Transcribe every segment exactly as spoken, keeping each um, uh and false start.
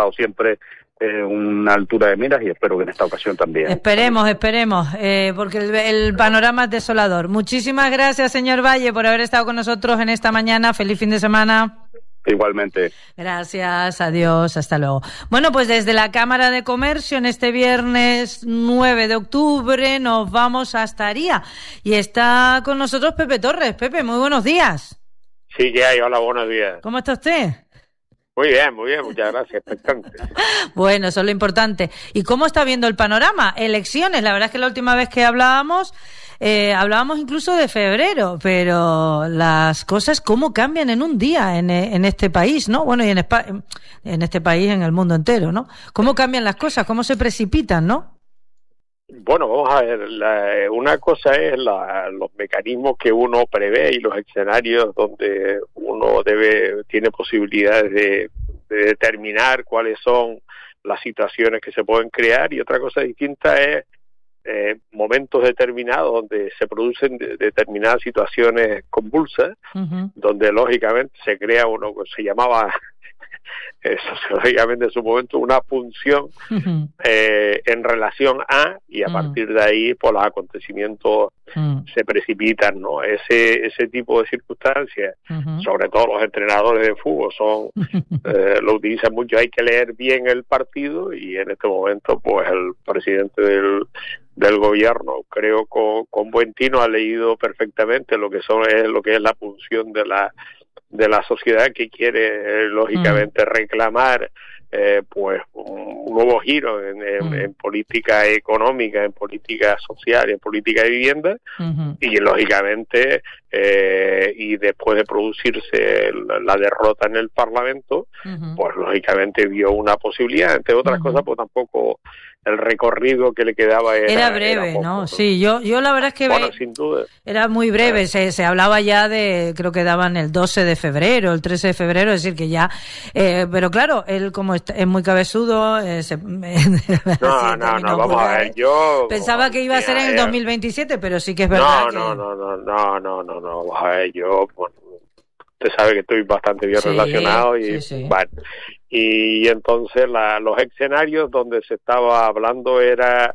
dado siempre eh, una altura de miras y espero que en esta ocasión también. Esperemos, esperemos, eh, porque el, el panorama es desolador. Muchísimas gracias, señor Valle, por haber estado con nosotros en esta mañana. Feliz fin de semana. Igualmente. Gracias, adiós, hasta luego. Bueno, pues desde la Cámara de Comercio en este viernes nueve de octubre nos vamos hasta Aría y está con nosotros Pepe Torres. Pepe, muy buenos días. Sí, que hay, hola, buenos días. ¿Cómo está usted? Muy bien, muy bien, muchas gracias, expectante. Bueno, eso es lo importante. ¿Y cómo está viendo el panorama? Elecciones, la verdad es que la última vez que hablábamos, eh, hablábamos incluso de febrero, pero las cosas cómo cambian en un día en, en este país, ¿no? Bueno, y en, Espa- en este país, en el mundo entero, ¿no? ¿Cómo cambian las cosas? ¿Cómo se precipitan, no? Bueno, vamos a ver, la, una cosa es la, los mecanismos que uno prevé y los escenarios donde uno debe tiene posibilidades de, de determinar cuáles son las situaciones que se pueden crear, y otra cosa distinta es eh, momentos determinados donde se producen de, determinadas situaciones convulsas, uh-huh. donde lógicamente se crea uno que se llamaba Eh, sociológicamente en su momento una función uh-huh. eh, en relación a, y a uh-huh. partir de ahí pues los acontecimientos uh-huh. se precipitan, ¿no? Ese ese tipo de circunstancias, uh-huh. sobre todo los entrenadores de fútbol son eh, lo utilizan mucho. Hay que leer bien el partido, y en este momento pues el presidente del del gobierno, creo con, con buen tino, ha leído perfectamente lo que son es lo que es la función de la de la sociedad, que quiere eh, lógicamente mm. reclamar eh, pues un, un nuevo giro en, en, mm. en política económica, en política social, en política de vivienda, mm-hmm. y lógicamente eh, y después de producirse la, la derrota en el Parlamento, mm-hmm. pues lógicamente vio una posibilidad, entre otras mm-hmm. cosas, pues tampoco el recorrido que le quedaba era, era breve, era poco, ¿no? Sí, yo yo la verdad es que bueno, ve, sin duda. Era muy breve, se, se hablaba ya de, creo que daban el doce de febrero, el trece de febrero, es decir, que ya, eh, pero claro, él como es, es muy cabezudo, eh, se, no, no, no, vamos a ver, yo... Pensaba que iba a ser en el dos mil veintisiete, pero sí que es verdad no, que... No, no, no, no, no, no, no, vamos a ver, yo, bueno, usted sabe que estoy bastante bien sí, relacionado y, sí, sí. Bueno, y entonces la, los escenarios donde se estaba hablando era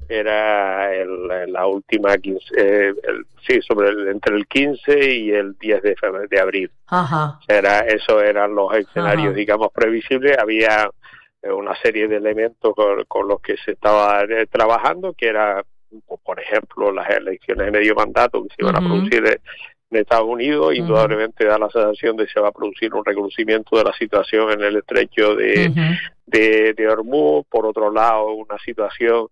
era el, la última quince, eh, el, sí, sobre el, entre el quince y el diez de febrero, de abril. Ajá. Era, eso eran los escenarios, ajá. digamos, previsibles. Había eh, una serie de elementos con, con los que se estaba eh, trabajando, que era, por ejemplo, las elecciones de medio mandato que se iban uh-huh. a producir de, en Estados Unidos. Indudablemente uh-huh. da la sensación de que se va a producir un recrudecimiento de la situación en el estrecho de, uh-huh. de, de Hormuz. Por otro lado, una situación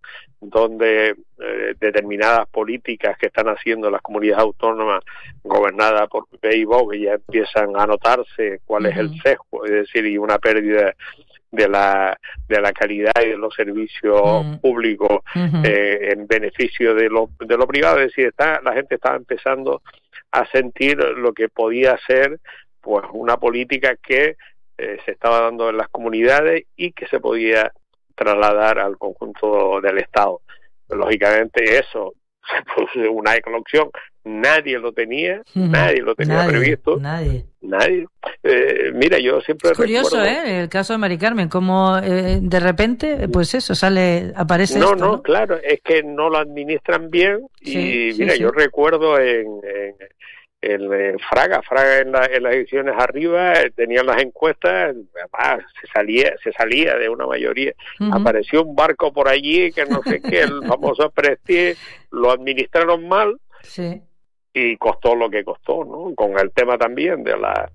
donde eh, determinadas políticas que están haciendo las comunidades autónomas gobernadas por P P y Vox ya empiezan a notarse cuál uh-huh. es el sesgo, es decir, y una pérdida de la de la calidad y de los servicios uh-huh. públicos uh-huh. eh, en beneficio de lo de lo privado. Es decir, está la gente estaba empezando a sentir lo que podía ser pues una política que eh, se estaba dando en las comunidades y que se podía trasladar al conjunto del Estado. Lógicamente eso se produce una eclosión, nadie lo tenía, uh-huh. nadie lo tenía nadie, previsto, nadie, nadie. Eh, mira, yo siempre es curioso, recuerdo, ¿eh? El caso de Mari Carmen, como eh, de repente, pues eso sale, aparece. No, esto, no, ¿no? Claro, es que no lo administran bien y sí, mira, sí, yo sí. recuerdo en, en En, en Fraga, Fraga en, la, en las ediciones arriba tenían las encuestas, además, se salía, se salía de una mayoría. Uh-huh. Apareció un barco por allí que no sé qué, el famoso Prestige, lo administraron mal sí. y costó lo que costó, ¿no? Con el tema también de la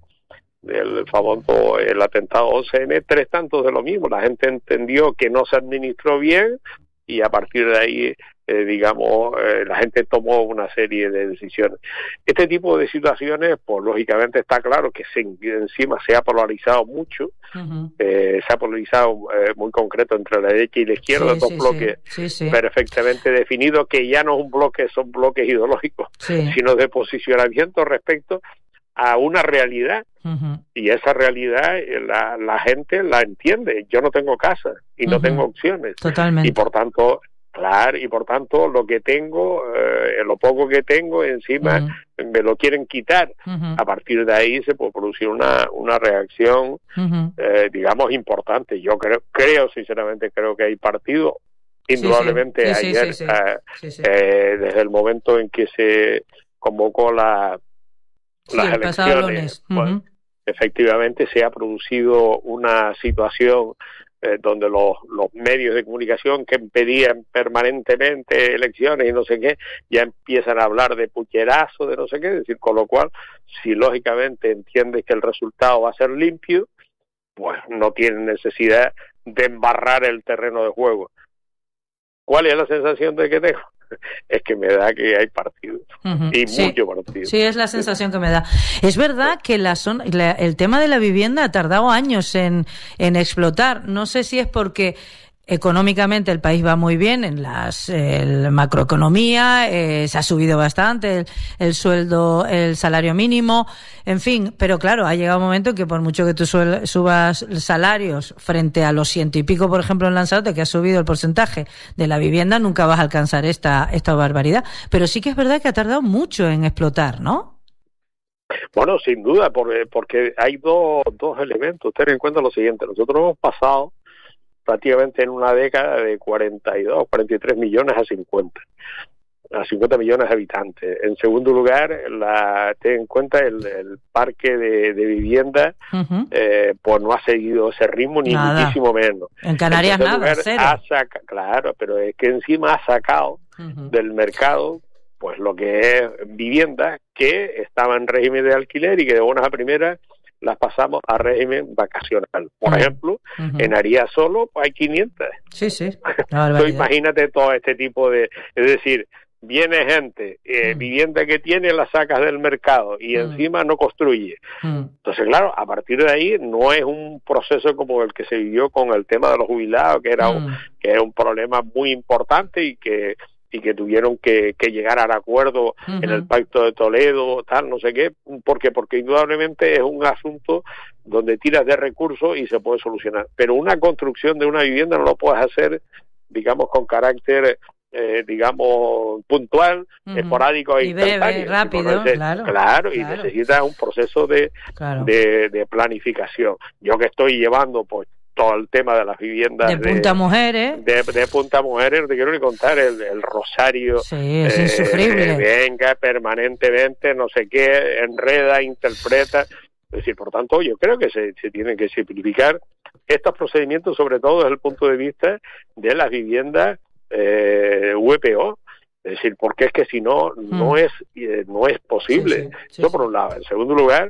del famoso el atentado once eme, tres tantos de lo mismo. La gente entendió que no se administró bien y a partir de ahí Eh, digamos, eh, la gente tomó una serie de decisiones. Este tipo de situaciones, pues lógicamente está claro que se, encima se ha polarizado mucho, uh-huh. eh, se ha polarizado eh, muy concreto entre la derecha y la izquierda, sí, dos sí, bloques sí, sí, sí. perfectamente definidos, que ya no es un bloque, son bloques ideológicos, sí. sino de posicionamiento respecto a una realidad. Uh-huh. Y esa realidad la, la gente la entiende. Yo no tengo casa y uh-huh. no tengo opciones. Totalmente. Y por tanto Claro, y por tanto lo que tengo, eh, lo poco que tengo encima uh-huh. me lo quieren quitar. Uh-huh. A partir de ahí se puede producir una una reacción, uh-huh. eh, digamos, importante. Yo creo, creo sinceramente, creo que hay partido, indudablemente sí, sí. Sí, ayer, sí, sí, sí. Eh, sí, sí. Eh, desde el momento en que se convocó la, sí, las elecciones, uh-huh. pues, efectivamente se ha producido una situación donde los, los medios de comunicación que pedían permanentemente elecciones y no sé qué, ya empiezan a hablar de pucherazo, de no sé qué, es decir, con lo cual, si lógicamente entiendes que el resultado va a ser limpio, pues no tienen necesidad de embarrar el terreno de juego. ¿Cuál es la sensación de que tengo? Es que me da que hay partido uh-huh. y sí. mucho partido. Sí, es la sensación que me da. Es verdad que la zona, la, el tema de la vivienda ha tardado años en, en explotar. No sé si es porque económicamente el país va muy bien en las el macroeconomía, eh, se ha subido bastante el, el sueldo, el salario mínimo, en fin, pero claro, ha llegado un momento en que por mucho que tú suel, subas salarios frente a los ciento y pico, por ejemplo, en Lanzarote, que ha subido el porcentaje de la vivienda, nunca vas a alcanzar esta esta barbaridad. Pero sí que es verdad que ha tardado mucho en explotar, ¿no? Bueno, sin duda, porque, porque hay dos, dos elementos. Ten en cuenta lo siguiente, nosotros hemos pasado prácticamente en una década de cuarenta y dos, cuarenta y tres millones a cincuenta, a cincuenta millones de habitantes. En segundo lugar, la, ten en cuenta el, el parque de, de vivienda, uh-huh. eh, pues no ha seguido ese ritmo ni nada. Muchísimo menos. En Canarias en nada, lugar, cero. Ha saca, claro, pero es que encima ha sacado uh-huh. del mercado pues lo que es vivienda que estaba en régimen de alquiler y que de buenas a primeras las pasamos a régimen vacacional. Por uh-huh. ejemplo, uh-huh. en Aría solo pues hay quinientas. Sí, sí. Entonces, imagínate todo este tipo de... Es decir, viene gente, eh, uh-huh. vivienda que tiene la sacas del mercado y uh-huh. encima no construye. Uh-huh. Entonces, claro, a partir de ahí no es un proceso como el que se vivió con el tema de los jubilados, que era, uh-huh. un, que era un problema muy importante y que... y que tuvieron que, que llegar al acuerdo uh-huh. en el Pacto de Toledo, tal, no sé qué, ¿por qué? Porque indudablemente es un asunto donde tiras de recursos y se puede solucionar, pero una construcción de una vivienda no lo puedes hacer, digamos, con carácter, eh, digamos, puntual, uh-huh. esporádico e y breve, instantáneo. rápido, Entonces, claro, claro, y claro. necesitas un proceso de, claro. de, de planificación. Yo que estoy llevando, pues, todo el tema de las viviendas de punta de, mujeres de, de punta mujeres, no te quiero ni contar el, el rosario, sí, es eh, insufrible. Venga permanentemente, no sé qué, enreda, interpreta, es decir, por tanto yo creo que se, se tienen que simplificar estos procedimientos, sobre todo desde el punto de vista de las viviendas eh, V P O, es decir, porque es que si no, mm. no es eh, no es posible. Sí, sí, sí, Eso por un lado. En segundo lugar,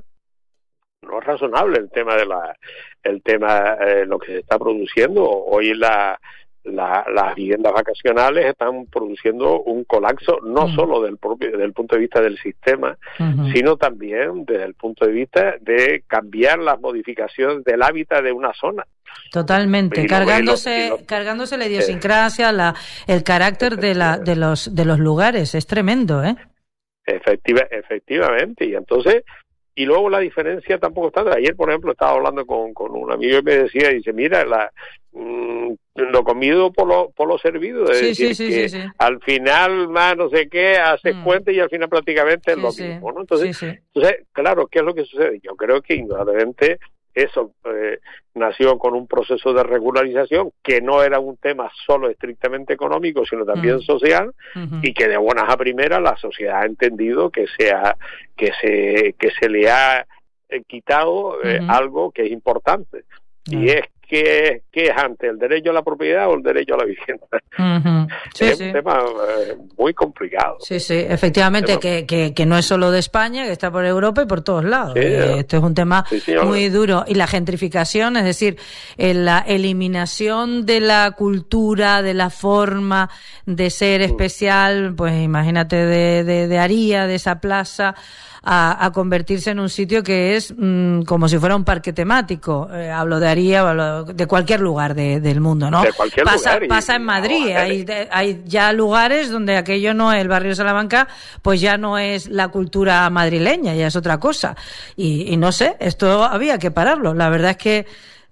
no es razonable el tema de la el tema eh, lo que se está produciendo hoy. La, la las viviendas vacacionales están produciendo un colapso no uh-huh. solo del propio desde el punto de vista del sistema, uh-huh. sino también desde el punto de vista de cambiar las modificaciones del hábitat de una zona. Totalmente, y cargándose lo, y lo, cargándose la idiosincrasia, eh, la el carácter de la de los de los lugares, es tremendo, ¿eh? Efectiva, efectivamente, y entonces Y luego la diferencia tampoco está. Ayer, por ejemplo, estaba hablando con, con un amigo y me decía, dice, mira, la mmm, lo comido por lo, por lo servido. Es sí, decir, sí, que sí, sí. al final, más no sé qué, haces mm. cuenta y al final prácticamente es sí, lo sí. mismo, ¿no? Entonces, sí, sí. entonces, claro, ¿qué es lo que sucede? Yo creo que indudablemente eso eh, nació con un proceso de regularización que no era un tema solo estrictamente económico, sino también mm. social, uh-huh. y que de buenas a primeras la sociedad ha entendido que sea que se que se le ha quitado eh, uh-huh. algo que es importante, uh-huh. y es que, que es antes el derecho a la propiedad o el derecho a la vivienda. Uh-huh. Sí, es sí. un tema eh, muy complicado. Sí, sí, efectivamente, que, que, que no es solo de España, que está por Europa y por todos lados. Sí, eh, esto es un tema sí, sí, muy duro. Y la gentrificación, es decir, eh, la eliminación de la cultura, de la forma de ser especial, pues imagínate de, de, de Aría, de esa plaza, A, a convertirse en un sitio que es mmm, como si fuera un parque temático. Eh, hablo de Aría, hablo de cualquier lugar de, del mundo, ¿no? De cualquier pasa, lugar. Y, pasa en Madrid. No, hay, de, hay ya lugares donde aquello no es el barrio de Salamanca, pues ya no es la cultura madrileña, ya es otra cosa. Y, y no sé, esto había que pararlo. La verdad es que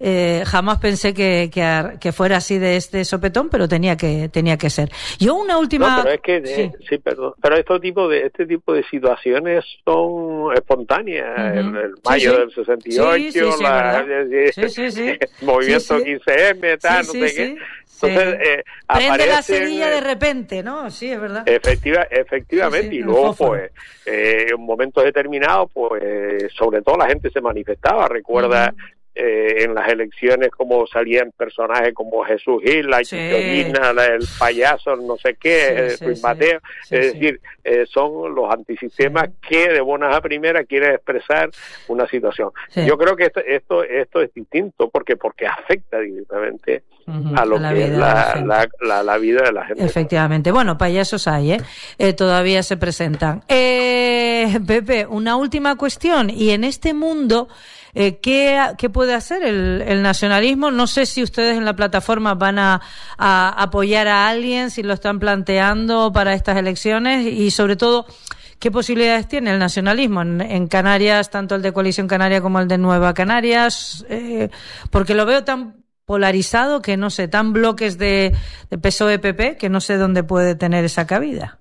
eh, jamás pensé que, que, que fuera así de este sopetón, pero tenía que tenía que ser. Yo una última... No, pero es que, sí, eh, sí perdón, pero este tipo de este tipo de situaciones son espontáneas. Uh-huh. El, el mayo sí, sí. del sesenta y ocho, sí, sí, sí, la, sí, sí, sí. el movimiento sí, sí. quince eme, tal, sí, no sé sí, qué. Entonces, sí. eh, prende la cerilla de repente, ¿no? Sí, es verdad. Efectiva, efectivamente, sí, sí, y luego, pues, eh, en momentos determinados, pues, sobre todo la gente se manifestaba. Recuerda, uh-huh. eh, en las elecciones como salían personajes como Jesús Gil, la sí. Chichonina, el payaso, no sé qué, sí, Luis sí, Mateo. Sí, es sí. decir, eh, son los antisistemas sí. que de buenas a primeras quieren expresar una situación. Sí. Yo creo que esto, esto, esto es distinto porque, porque afecta directamente Uh-huh, a lo a que es la, la, la, la vida de la gente. Efectivamente. Bueno, payasos hay, ¿eh? eh todavía se presentan. Eh, Pepe, una última cuestión. Y en este mundo, eh, ¿qué, ¿qué puede hacer el, el nacionalismo? No sé si ustedes en la plataforma van a, a apoyar a alguien, si lo están planteando para estas elecciones y sobre todo... ¿Qué posibilidades tiene el nacionalismo en, en Canarias, tanto el de Coalición Canaria como el de Nueva Canarias? Eh, porque lo veo tan polarizado que no sé, tan bloques de, de P S O E-P P que no sé dónde puede tener esa cabida.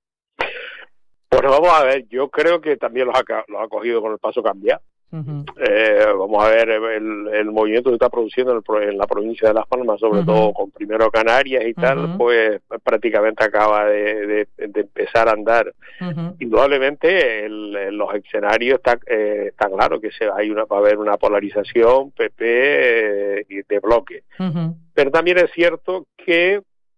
Bueno, vamos a ver, yo creo que también los ha, los ha cogido con el paso cambiado. Uh-huh. Eh, vamos a ver, el, el movimiento que está produciendo en, el, en la provincia de Las Palmas, sobre uh-huh. todo con primero Canarias y uh-huh. tal, pues prácticamente acaba de, de, de empezar a andar. Uh-huh. Indudablemente el, los escenarios está, eh, está claro que se, hay una, va a haber una polarización P P eh, de bloque. Uh-huh. Pero también es cierto que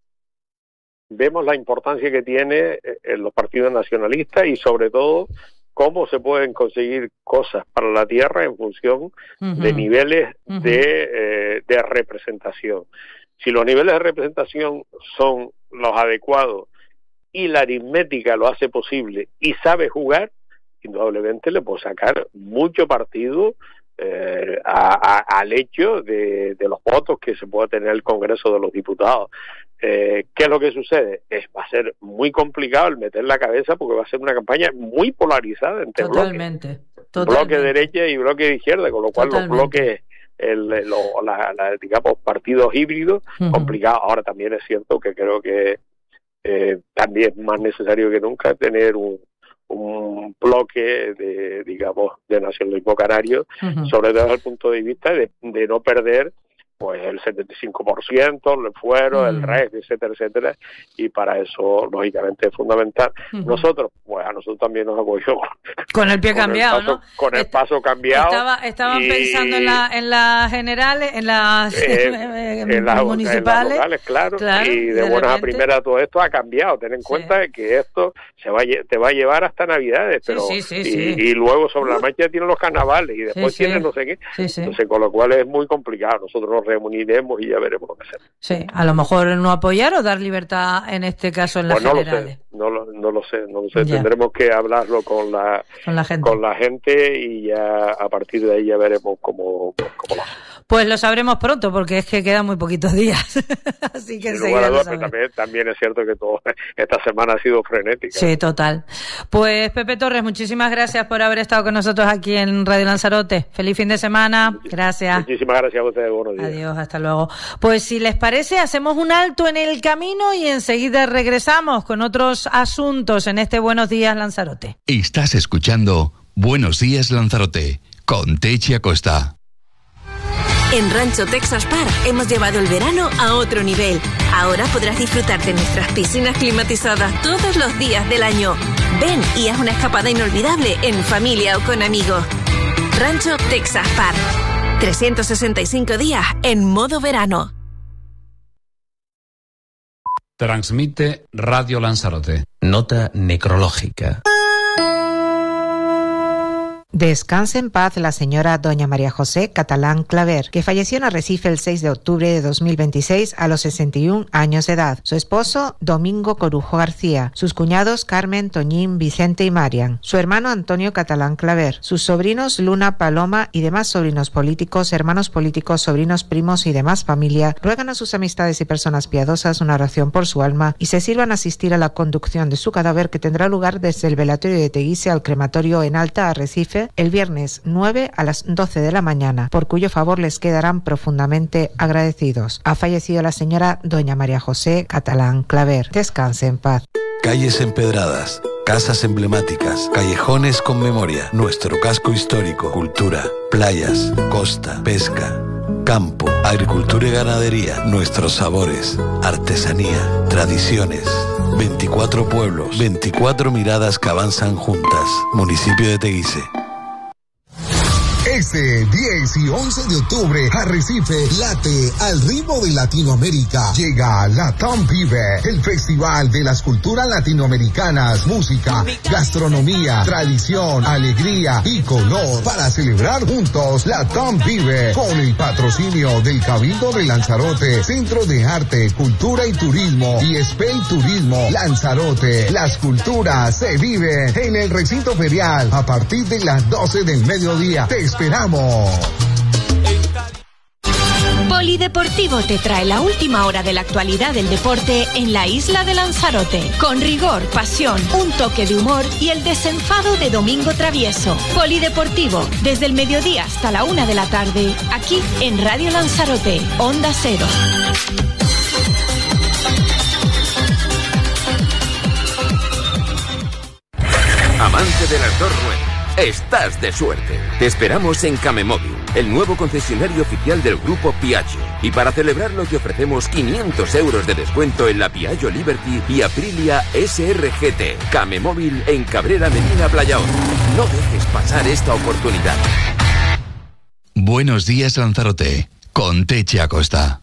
vemos la importancia que tiene en los partidos nacionalistas y sobre todo cómo se pueden conseguir cosas para la tierra en función uh-huh. de niveles uh-huh. de, eh, de representación. Si los niveles de representación son los adecuados y la aritmética lo hace posible y sabe jugar, indudablemente le puede sacar mucho partido eh, a, a, al hecho de, de los votos que se pueda tener el Congreso de los Diputados. Eh, ¿Qué es lo que sucede? Es, va a ser muy complicado el meter la cabeza porque va a ser una campaña muy polarizada entre totalmente, bloques. Totalmente. Bloque de derecha y bloque de izquierda, con lo cual totalmente. Los bloques, el, lo, la, la, digamos, partidos híbridos, uh-huh. complicados. Ahora también es cierto que creo que eh, también es más necesario que nunca tener un un bloque de, digamos, de nacionalismo canario, uh-huh. sobre todo desde el punto de vista de, de no perder pues el setenta y cinco por ciento, el fuero, uh-huh. el R E C, etcétera, etcétera, y para eso, lógicamente, es fundamental. Uh-huh. Nosotros, pues a nosotros también nos apoyó con el pie con cambiado, el paso, ¿no? Con el Está, paso cambiado. Estaba, estaban y, pensando en las en la generales, en las eh, en las municipales, en las locales, claro, claro, y de, de buenas repente... a primeras todo esto ha cambiado. Ten en sí. cuenta que esto se va te va a llevar hasta Navidades, pero sí, sí, sí, y, sí. y luego sobre la marcha tienen los carnavales y después sí, tienen sí. no sé qué. Sí, sí. Entonces, con lo cual es muy complicado. Nosotros nos reuniremos y ya veremos lo que hacemos. Sí, a lo mejor no apoyar o dar libertad en este caso en las pues no generales. Lo sé, no, lo, no lo sé, no lo sé. Ya. Tendremos que hablarlo con la, con la gente. Con la gente y ya a partir de ahí ya veremos cómo, cómo lo hacemos. Pues lo sabremos pronto porque es que quedan muy poquitos días. Así que enseguida lo sabremos. También, también es cierto que todo, esta semana ha sido frenética. Sí, total. Pues Pepe Torres, muchísimas gracias por haber estado con nosotros aquí en Radio Lanzarote. Feliz fin de semana. Gracias. Muchísimas gracias a ustedes. Buenos días. Adiós, hasta luego. Pues si les parece, hacemos un alto en el camino y enseguida regresamos con otros asuntos en este Buenos Días Lanzarote. Estás escuchando Buenos Días Lanzarote con Techi Acosta. En Rancho Texas Park hemos llevado el verano a otro nivel. Ahora podrás disfrutar de nuestras piscinas climatizadas todos los días del año. Ven y haz una escapada inolvidable en familia o con amigos. Rancho Texas Park. trescientos sesenta y cinco días en modo verano. Transmite Radio Lanzarote. Nota necrológica. Descanse en paz la señora doña María José Catalán Claver, que falleció en Arrecife el seis de octubre de dos mil veintiséis a los sesenta y un años de edad. Su esposo, Domingo Corujo García. Sus cuñados, Carmen, Toñín, Vicente y Marian. Su hermano, Antonio Catalán Claver. Sus sobrinos, Luna, Paloma y demás sobrinos políticos, hermanos políticos, sobrinos, primos y demás familia, ruegan a sus amistades y personas piadosas una oración por su alma y se sirvan a asistir a la conducción de su cadáver, que tendrá lugar desde el velatorio de Teguise al crematorio en Alta, Arrecife, Lanzarote el viernes nueve a las doce de la mañana, por cuyo favor les quedarán profundamente agradecidos. Ha fallecido la señora doña María José Catalán Claver. Descanse en paz. Calles empedradas, casas emblemáticas, callejones con memoria, nuestro casco histórico, cultura, playas, costa, pesca, campo, agricultura y ganadería, nuestros sabores, artesanía, tradiciones. veinticuatro pueblos, veinticuatro miradas que avanzan juntas. Municipio de Teguise. Este diez y once de octubre, Arrecife late al ritmo de Latinoamérica. Llega Latam Vive, el festival de las culturas latinoamericanas, música, gastronomía, tradición, alegría y color, para celebrar juntos Latam Vive, con el patrocinio del Cabildo de Lanzarote, Centro de Arte, Cultura y Turismo y Spey Turismo Lanzarote. Las culturas se viven en el recinto ferial a partir de las doce del mediodía. Te esperamos. Polideportivo te trae la última hora de la actualidad del deporte en la isla de Lanzarote. Con rigor, pasión, un toque de humor y el desenfado de Domingo Travieso. Polideportivo, desde el mediodía hasta la una de la tarde, aquí en Radio Lanzarote, Onda Cero. Amante de las dos ruedas, estás de suerte. Te esperamos en Camemóvil, el nuevo concesionario oficial del grupo Piaggio. Y para celebrarlo te ofrecemos quinientos euros de descuento en la Piaggio Liberty y Aprilia S R G T. Camemóvil en Cabrera Medina Playa Honda. No dejes pasar esta oportunidad. Buenos días Lanzarote, con Techi Acosta.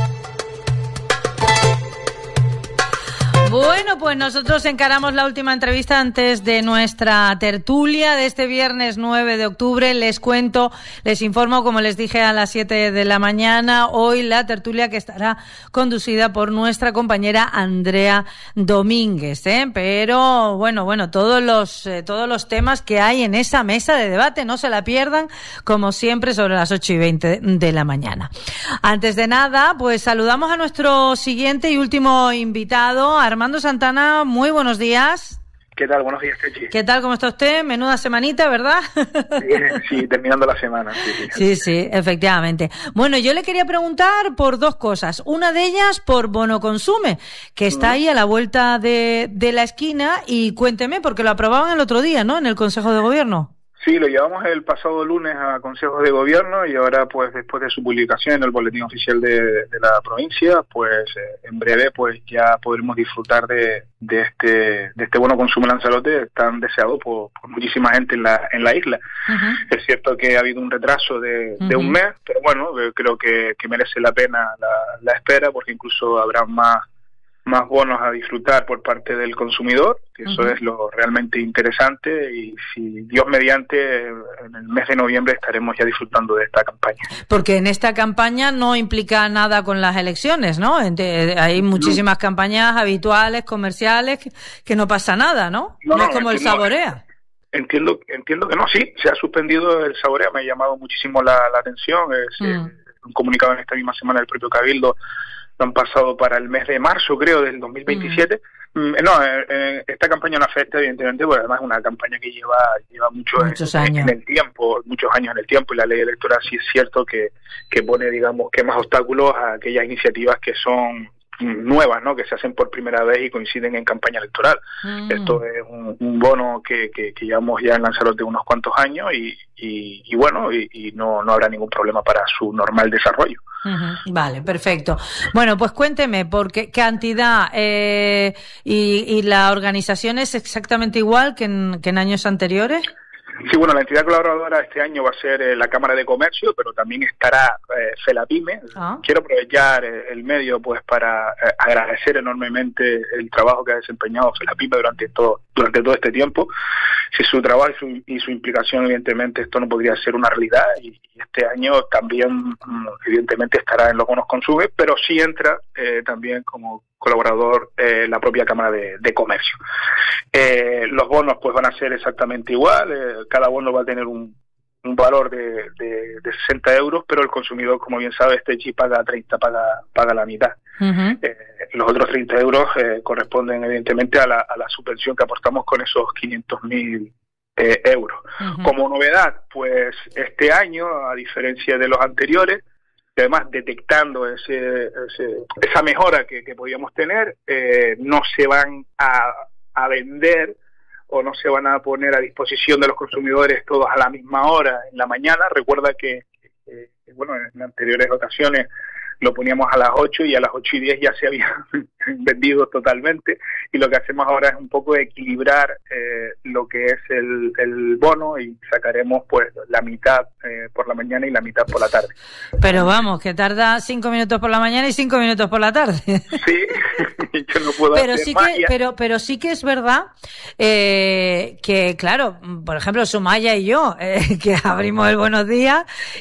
Bueno, pues nosotros encaramos la última entrevista antes de nuestra tertulia de este viernes nueve de octubre. Les cuento, les informo, como les dije a las siete de la mañana, hoy la tertulia que estará conducida por nuestra compañera Andrea Domínguez, ¿eh? Pero bueno, bueno, todos los eh, todos los temas que hay en esa mesa de debate, no se la pierdan, como siempre, sobre las ocho y veinte de la mañana. Antes de nada, pues saludamos a nuestro siguiente y último invitado, Armando Santana. Muy buenos días. ¿Qué tal? Buenos días, Techi. ¿Qué tal? ¿Cómo está usted? Menuda semanita, ¿verdad? Sí, sí, terminando la semana. Sí, sí. sí, sí, efectivamente. Bueno, yo le quería preguntar por dos cosas. Una de ellas por Bono Consume, que está ahí a la vuelta de, de la esquina. Y cuénteme, porque lo aprobaban el otro día, ¿no?, en el Consejo de Gobierno. Sí, lo llevamos el pasado lunes a Consejos de Gobierno y ahora, pues, después de su publicación en el Boletín Oficial de, de la provincia, pues, eh, en breve, pues, ya podremos disfrutar de, de este de este bono consumo Lanzarote tan deseado por, por muchísima gente en la en la isla. Uh-huh. Es cierto que ha habido un retraso de, de uh-huh. un mes, pero bueno, creo que, que merece la pena la, la espera, porque incluso habrá más más bonos a disfrutar por parte del consumidor, que eso uh-huh. es lo realmente interesante, y si Dios mediante, en el mes de noviembre estaremos ya disfrutando de esta campaña. Porque en esta campaña no implica nada con las elecciones, ¿no? Hay muchísimas no. campañas habituales, comerciales, que, que no pasa nada, ¿no? No, no es como entiendo, el Saborea. Entiendo, entiendo que no, sí, se ha suspendido el Saborea, me ha llamado muchísimo la, la atención, es mm. eh, un comunicado en esta misma semana del propio Cabildo. Lo han pasado para el mes de marzo, creo, del dos mil veintisiete. Mm. No, eh, esta campaña no afecta, evidentemente, porque además es una campaña que lleva lleva mucho muchos en, años. en el tiempo, muchos años en el tiempo, y la ley electoral sí es cierto que, que pone, digamos, que más obstáculos a aquellas iniciativas que son nuevas, ¿no?, que se hacen por primera vez y coinciden en campaña electoral. Mm. Esto es un, un bono que, que, que llevamos ya en Lanzarote unos cuantos años y, y, y bueno, y, y no, no habrá ningún problema para su normal desarrollo. Uh-huh. Vale, perfecto. Bueno, pues cuénteme, ¿por qué cantidad eh, y, y la organización es exactamente igual que en, que en años anteriores? Sí, bueno, la entidad colaboradora este año va a ser eh, la Cámara de Comercio, pero también estará eh, FELAPYME. Ah. Quiero aprovechar eh, el medio, pues, para eh, agradecer enormemente el trabajo que ha desempeñado FELAPYME durante todo durante todo este tiempo. Si su trabajo y su, y su implicación, evidentemente, esto no podría ser una realidad, y, y este año también, evidentemente, estará en los bonos Consume, pero sí entra eh, también como colaborador eh, la propia Cámara de, de Comercio. Eh, los bonos, pues, van a ser exactamente igual. Eh, cada bono va a tener un, un valor de, de, de sesenta euros, pero el consumidor, como bien sabe, este chip paga treinta, paga, paga la mitad. Uh-huh. Eh, los otros treinta euros eh, corresponden, evidentemente, a la, a la subvención que aportamos con esos quinientos mil eh, euros. Uh-huh. Como novedad, pues este año, a diferencia de los anteriores, y además detectando ese, ese, esa mejora que, que podíamos tener, eh, no se van a, a vender o no se van a poner a disposición de los consumidores todos a la misma hora en la mañana. Recuerda que, que, que bueno, en anteriores ocasiones lo poníamos a las ocho y a las ocho y diez ya se había vendido totalmente, y lo que hacemos ahora es un poco equilibrar eh, lo que es el, el bono, y sacaremos pues la mitad eh, por la mañana y la mitad por la tarde. Pero vamos, que tarda cinco minutos por la mañana y cinco minutos por la tarde. Sí, yo no puedo pero hacer sí magia. que pero pero sí que es verdad eh, que, claro, por ejemplo, Sumaya y yo, eh, que abrimos el Buenos Días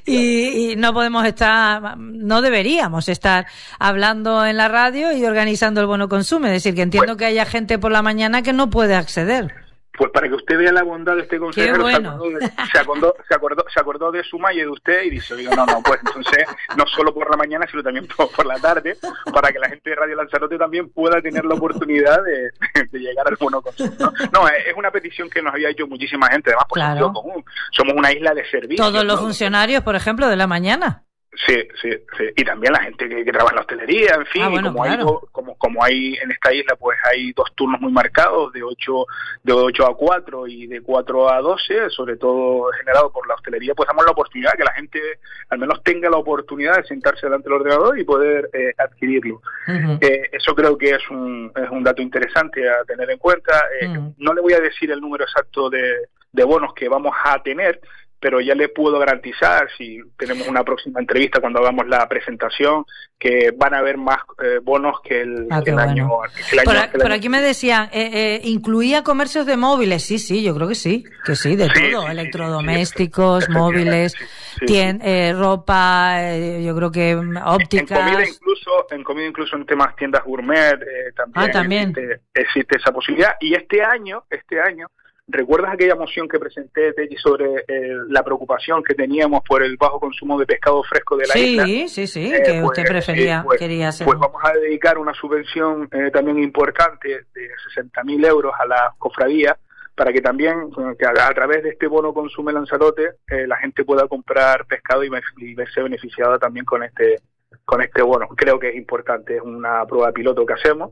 y, y no podemos estar, no deberíamos estar hablando en la radio y organizando el bono consume, es decir, que entiendo pues, que haya gente por la mañana que no puede acceder. Pues para que usted vea la bondad de este consejero, bueno. se, acordó, se, acordó, se acordó de Sumaya y de usted y dice, digo, no, no, pues entonces no solo por la mañana, sino también por, por la tarde, para que la gente de Radio Lanzarote también pueda tener la oportunidad de, de llegar al bono consumo, ¿no? No, es una petición que nos había hecho muchísima gente, además por claro. sentido común. Somos una isla de servicios. Todos los ¿no? funcionarios, por ejemplo, de la mañana. Sí, sí, sí, y también la gente que, que trabaja en la hostelería, en fin, ah, bueno, y como, claro. hay, como, como hay en esta isla, pues hay dos turnos muy marcados, de ocho de ocho a cuatro y de cuatro a doce, sobre todo generado por la hostelería, pues damos la oportunidad que la gente al menos tenga la oportunidad de sentarse delante del ordenador y poder eh, adquirirlo. Uh-huh. Eh, eso creo que es un, es un dato interesante a tener en cuenta. Eh, uh-huh. No le voy a decir el número exacto de, de bonos que vamos a tener, pero ya le puedo garantizar, si tenemos una próxima entrevista cuando hagamos la presentación, que van a haber más eh, bonos que el, ah, que el bueno. año. Que el por, año, que el por año. Aquí me decían, eh, eh, ¿incluía comercios de móviles? Sí, sí, yo creo que sí, que sí, de sí, todo, sí, electrodomésticos, sí, sí, móviles, sí, sí, tien, eh, ropa, eh, yo creo que ópticas. En comida incluso, en comida incluso en temas tiendas gourmet, eh, también, ah, también. Existe, existe esa posibilidad. Y este año, este año, ¿recuerdas aquella moción que presenté, Techi, sobre eh, la preocupación que teníamos por el bajo consumo de pescado fresco de la sí, isla? Sí, sí, sí, eh, que pues, usted prefería, eh, pues, quería hacer. Pues vamos a dedicar una subvención eh, también importante de sesenta mil euros a la cofradía, para que también, que a, a través de este bono consume Lanzarote, eh, la gente pueda comprar pescado y, y verse beneficiada también con este con este bono. Creo que es importante, es una prueba piloto que hacemos.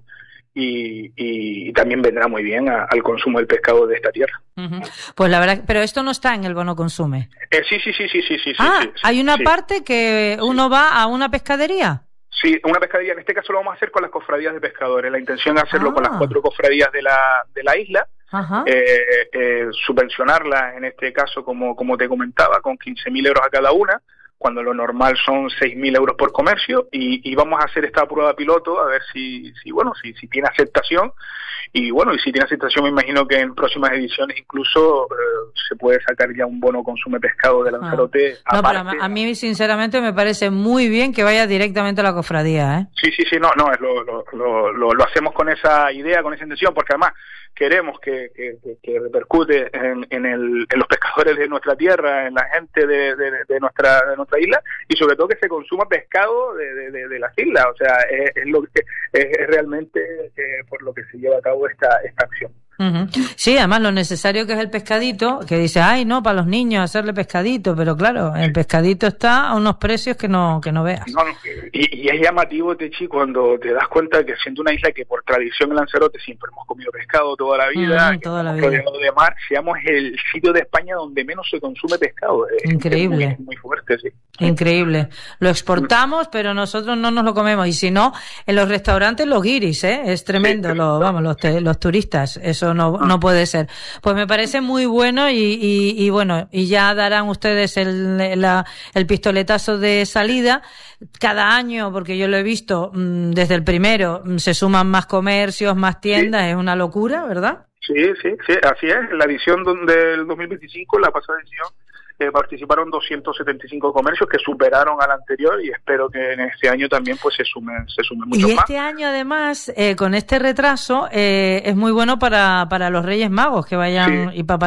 Y, y, y también vendrá muy bien a, al consumo del pescado de esta tierra. Uh-huh. Pues la verdad, pero esto no está en el bono consume. Eh, sí, sí, sí, sí, sí, sí. Ah, sí, sí, hay una sí. parte que uno va a una pescadería. Sí, una pescadería. En este caso lo vamos a hacer con las cofradías de pescadores. La intención es hacerlo ah. con las cuatro cofradías de la de la isla. Ajá. Eh, eh, subvencionarlas, en este caso, como como te comentaba, con quince mil euros a cada una, cuando lo normal son seis mil euros por comercio, y, y vamos a hacer esta prueba piloto a ver si, si bueno, si, si tiene aceptación, y bueno, y si tiene aceptación me imagino que en próximas ediciones incluso eh, se puede sacar ya un bono consume pescado de Lanzarote. Ah. No, aparte. pero a mí sinceramente me parece muy bien que vaya directamente a la cofradía, ¿eh? Sí, sí, sí, no, no, es lo, lo, lo, lo, lo hacemos con esa idea, con esa intención, porque además queremos que, que, que repercute en, en, el, en los pescadores de nuestra tierra, en la gente de, de, de nuestra de nuestra isla, y sobre todo que se consuma pescado de, de, de, de las islas. O sea, es, es lo que es, es realmente eh, por lo que se lleva a cabo esta, esta acción. Uh-huh. Sí, además lo necesario que es el pescadito, que dice, ay, no, para los niños hacerle pescadito, pero claro, el pescadito está a unos precios que no que no veas. No, no, y, y es llamativo, Techi, cuando te das cuenta que siendo una isla que por tradición en Lanzarote siempre hemos comido pescado toda la vida, uh-huh, toda la vida. rodeado de mar, seamos el sitio de España donde menos se consume pescado. Es, increíble. Es muy, muy fuerte, sí. Increíble. Lo exportamos, pero nosotros no nos lo comemos. Y si no, en los restaurantes los guiris, ¿eh? Es tremendo, sí, los, vamos, los, te, los turistas. Eso no, no puede ser. Pues me parece muy bueno y, y, y bueno, y ya darán ustedes el, la, el pistoletazo de salida. Cada año, porque yo lo he visto, desde el primero, se suman más comercios, más tiendas, sí. Es una locura, ¿verdad? Sí, sí, sí, así es. La edición del dos mil veinticinco, la pasada edición, Eh, participaron doscientos setenta y cinco comercios que superaron al anterior, y espero que en este año también pues se sumen se sumen muchos más. Y este más. año además eh, con este retraso eh, es muy bueno para para los Reyes Magos que vayan, sí. y Papá Noel.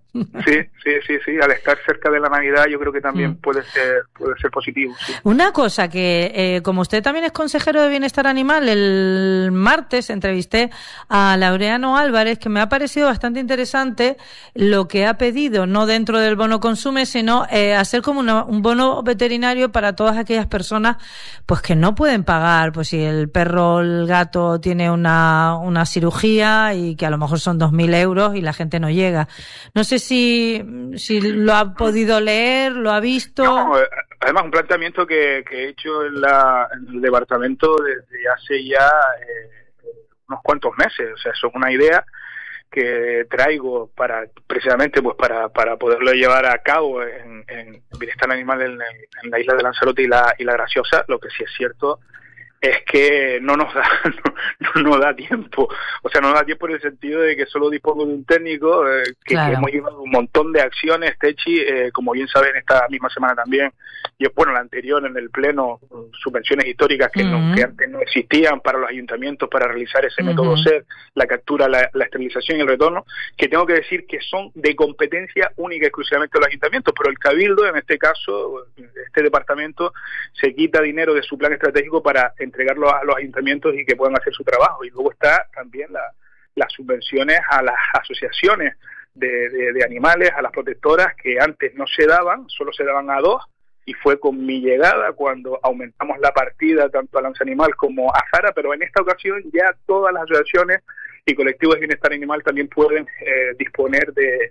Sí, sí, sí, sí. Al estar cerca de la Navidad, yo creo que también mm. puede ser puede ser positivo. Sí. Una cosa que, eh, como usted también es consejero de Bienestar Animal, el martes entrevisté a Laureano Álvarez, que me ha parecido bastante interesante lo que ha pedido, no dentro del bono consume, sino eh, hacer como una, un bono veterinario para todas aquellas personas, pues que no pueden pagar, pues si el perro o el gato tiene una una cirugía y que a lo mejor son dos mil euros y la gente no llega. No sé si, si lo ha podido leer, lo ha visto. No, además un planteamiento que, que he hecho en, la, en el departamento desde hace ya eh, unos cuantos meses. O sea, eso es una idea que traigo para precisamente pues para, para poderlo llevar a cabo en, en Bienestar Animal en, en la isla de Lanzarote y la, y la Graciosa. Lo que sí es cierto es que no nos da no, no da tiempo, o sea, no nos da tiempo en el sentido de que solo dispongo de un técnico, eh, que, claro. que hemos llevado un montón de acciones, Techi, eh, como bien saben, esta misma semana también, y bueno, la anterior en el Pleno, subvenciones históricas que, uh-huh. no, que antes no existían para los ayuntamientos para realizar ese uh-huh. método S E D, la captura, la, la esterilización y el retorno, que tengo que decir que son de competencia única y exclusivamente de los ayuntamientos, pero el Cabildo, en este caso, este departamento, se quita dinero de su plan estratégico para entregarlo a los ayuntamientos y que puedan hacer su trabajo. Y luego está también la, las subvenciones a las asociaciones de, de, de animales, a las protectoras, que antes no se daban, solo se daban a dos, y fue con mi llegada cuando aumentamos la partida tanto a Lanza Animal como a Zara, pero en esta ocasión ya todas las asociaciones y colectivos de bienestar animal también pueden eh, disponer de,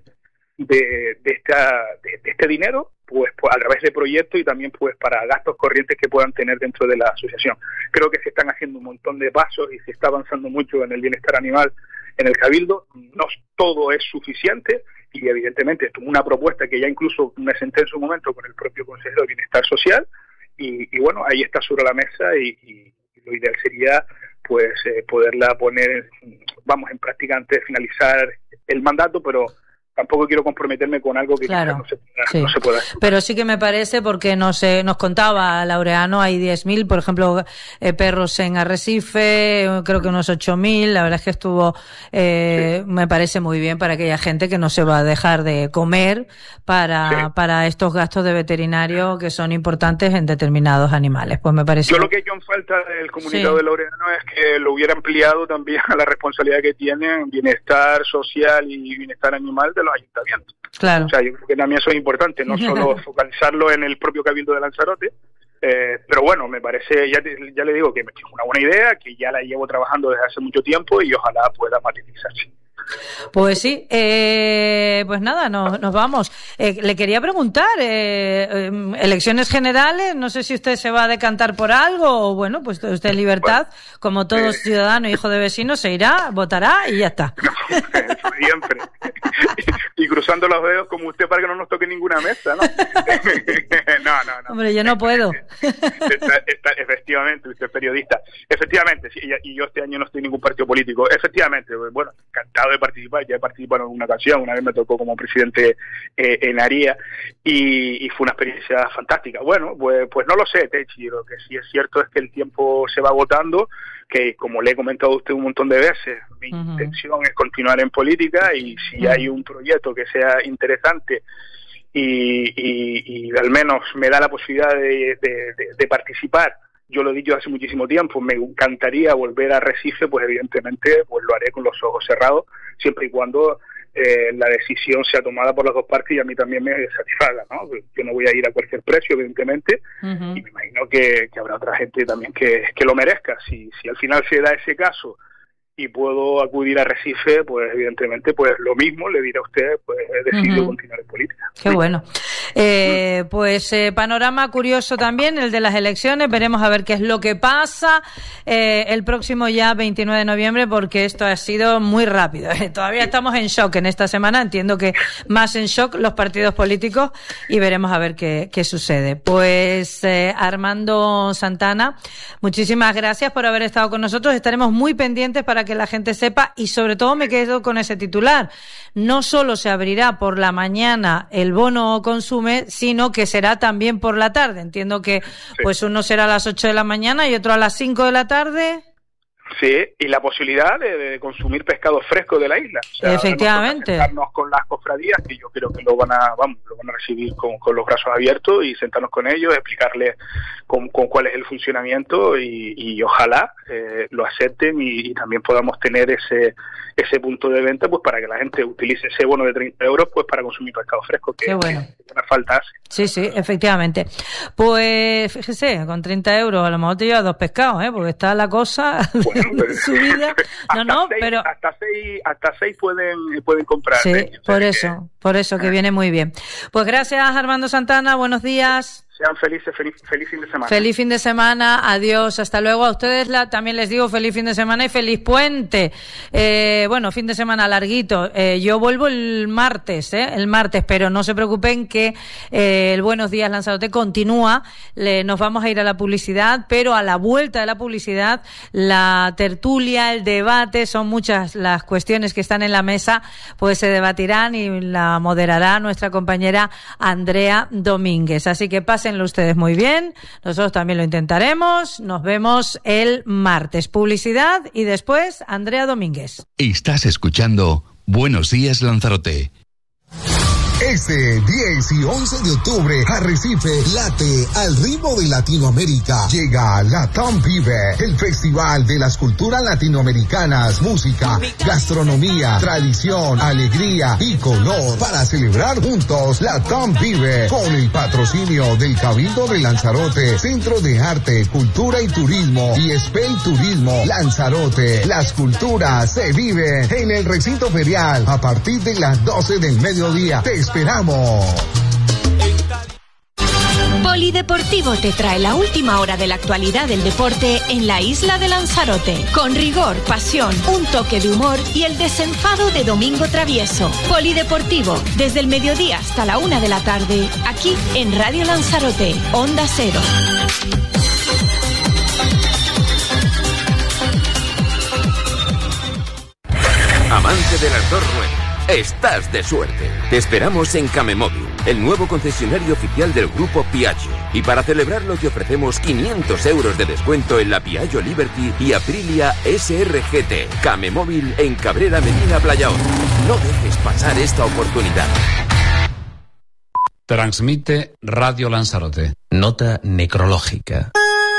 de, de, esta, de, de este dinero, pues, pues a través de proyectos y también pues para gastos corrientes que puedan tener dentro de la asociación. Creo que se están haciendo un montón de pasos y se está avanzando mucho en el bienestar animal en el Cabildo. No todo es suficiente y evidentemente esto es una propuesta que ya incluso me senté en su momento con el propio Consejero de Bienestar Social y, y bueno, ahí está sobre la mesa y, y lo ideal sería pues eh, poderla poner, vamos, en práctica antes de finalizar el mandato, pero tampoco quiero comprometerme con algo que claro, no se pueda, sí. no se pueda. Pero sí que me parece, porque nos, eh, nos contaba Laureano, hay diez mil, por ejemplo, eh, perros en Arrecife, creo que unos ocho mil, la verdad es que estuvo, eh, sí. me parece muy bien para aquella gente que no se va a dejar de comer para, sí. para estos gastos de veterinario que son importantes en determinados animales. Pues me parece. Yo lo que he hecho en falta del comunicado sí. de Laureano es que lo hubiera ampliado también a la responsabilidad que tienen bienestar social y bienestar animal de los ayuntamientos. Claro. O sea, yo creo que también eso es importante, no solo focalizarlo en el propio Cabildo de Lanzarote, eh, pero bueno, me parece, ya, te, ya le digo que es una buena idea, que ya la llevo trabajando desde hace mucho tiempo y ojalá pueda materializarse. Pues sí, eh, pues nada, nos, nos vamos. Eh, le quería preguntar, eh, eh, elecciones generales, no sé si usted se va a decantar por algo o bueno, pues usted en libertad, bueno, como todo eh, ciudadano, hijo de vecino, se irá, votará y ya está. No, siempre. Y cruzando los dedos como usted para que no nos toque ninguna mesa, ¿no? no, no, no. Hombre, yo no puedo. Está, está, efectivamente, usted es periodista. Efectivamente, sí, y yo este año no estoy en ningún partido político. Efectivamente, bueno, encantado de participar, ya he participado en una ocasión, una vez me tocó como presidente eh, en ARIA y, y fue una experiencia fantástica. Bueno, pues, pues no lo sé, Techi, lo que sí es cierto es que el tiempo se va agotando, que como le he comentado a usted un montón de veces, mi uh-huh. intención es continuar en política y si uh-huh. hay un proyecto que sea interesante y, y, y al menos me da la posibilidad de, de, de, de participar, yo lo he dicho hace muchísimo tiempo, me encantaría volver a Arrecife, pues evidentemente pues lo haré con los ojos cerrados, siempre y cuando eh, la decisión sea tomada por las dos partes y a mí también me satisfaga, ¿no? Yo no voy a ir a cualquier precio, evidentemente, uh-huh. y me imagino que, que habrá otra gente también que, que lo merezca. Si, si al final se da ese caso y puedo acudir a Arrecife, pues evidentemente pues lo mismo le diré a usted, pues he decidido uh-huh. continuar en política. Qué bueno. Eh, pues eh, panorama curioso también el de las elecciones, veremos a ver qué es lo que pasa eh, el próximo ya veintinueve de noviembre, porque esto ha sido muy rápido, eh. todavía estamos en shock en esta semana, entiendo que más en shock los partidos políticos y veremos a ver qué, qué sucede. Pues eh, Armando Santana, muchísimas gracias por haber estado con nosotros, estaremos muy pendientes para que la gente sepa y sobre todo me quedo con ese titular, no solo se abrirá por la mañana el bono consume, sino que será también por la tarde. Entiendo que sí. pues uno será a las ocho de la mañana y otro a las cinco de la tarde. Sí, y la posibilidad de, de consumir pescado fresco de la isla. O sea, efectivamente. Sentarnos con las cofradías, que yo creo que lo van a, vamos, lo van a recibir con, con los brazos abiertos y sentarnos con ellos, explicarles con, con cuál es el funcionamiento y, y ojalá eh, lo acepten y, y también podamos tener ese ese punto de venta, pues para que la gente utilice ese bono de treinta euros pues para consumir pescado fresco, que, Qué bueno. que una falta hace. Sí, sí, efectivamente. Pues fíjese, con treinta euros a lo mejor te llevas dos pescados, ¿eh? Porque está la cosa bueno, de subida. No, no, seis, pero... Hasta seis, hasta seis pueden, pueden comprar. Sí, ¿eh? por eso, que... por eso que viene muy bien. Pues gracias, Armando Santana, buenos días. Sean felices, feliz, feliz fin de semana. Feliz fin de semana, adiós, hasta luego. A ustedes la, también les digo feliz fin de semana y feliz puente. Eh, bueno, fin de semana larguito. Eh, yo vuelvo el martes, ¿eh? El martes, pero no se preocupen que eh, el Buenos Días Lanzarote continúa. Le, nos vamos a ir a la publicidad, pero a la vuelta de la publicidad, la tertulia, el debate, son muchas las cuestiones que están en la mesa, pues se debatirán y la moderará nuestra compañera Andrea Domínguez. Así que pasen ustedes muy bien, nosotros también lo intentaremos. Nos vemos el martes. Publicidad y después Andrea Domínguez. Estás escuchando Buenos Días Lanzarote. Este diez y once de octubre, Arrecife late al ritmo de Latinoamérica. Llega Latam Vive, el festival de las culturas latinoamericanas, música, gastronomía, tradición, alegría y color. Para celebrar juntos Latam Vive, con el patrocinio del Cabildo de Lanzarote, Centro de Arte, Cultura y Turismo y Spell Turismo Lanzarote. Las culturas se viven en el recinto ferial a partir de las doce del mediodía. Te esperamos. Polideportivo te trae la última hora de la actualidad del deporte en la isla de Lanzarote. Con rigor, pasión, un toque de humor y el desenfado de Domingo Travieso. Polideportivo, desde el mediodía hasta la una de la tarde, aquí en Radio Lanzarote, Onda Cero. Amante del Artur Rueda, estás de suerte. Te esperamos en Camemóvil, el nuevo concesionario oficial del grupo Piaggio. Y para celebrarlo te ofrecemos quinientos euros de descuento en la Piaggio Liberty y Aprilia S R G T. Camemóvil en Cabrera Medina Playa Honda. No dejes pasar esta oportunidad. Transmite Radio Lanzarote. Nota necrológica.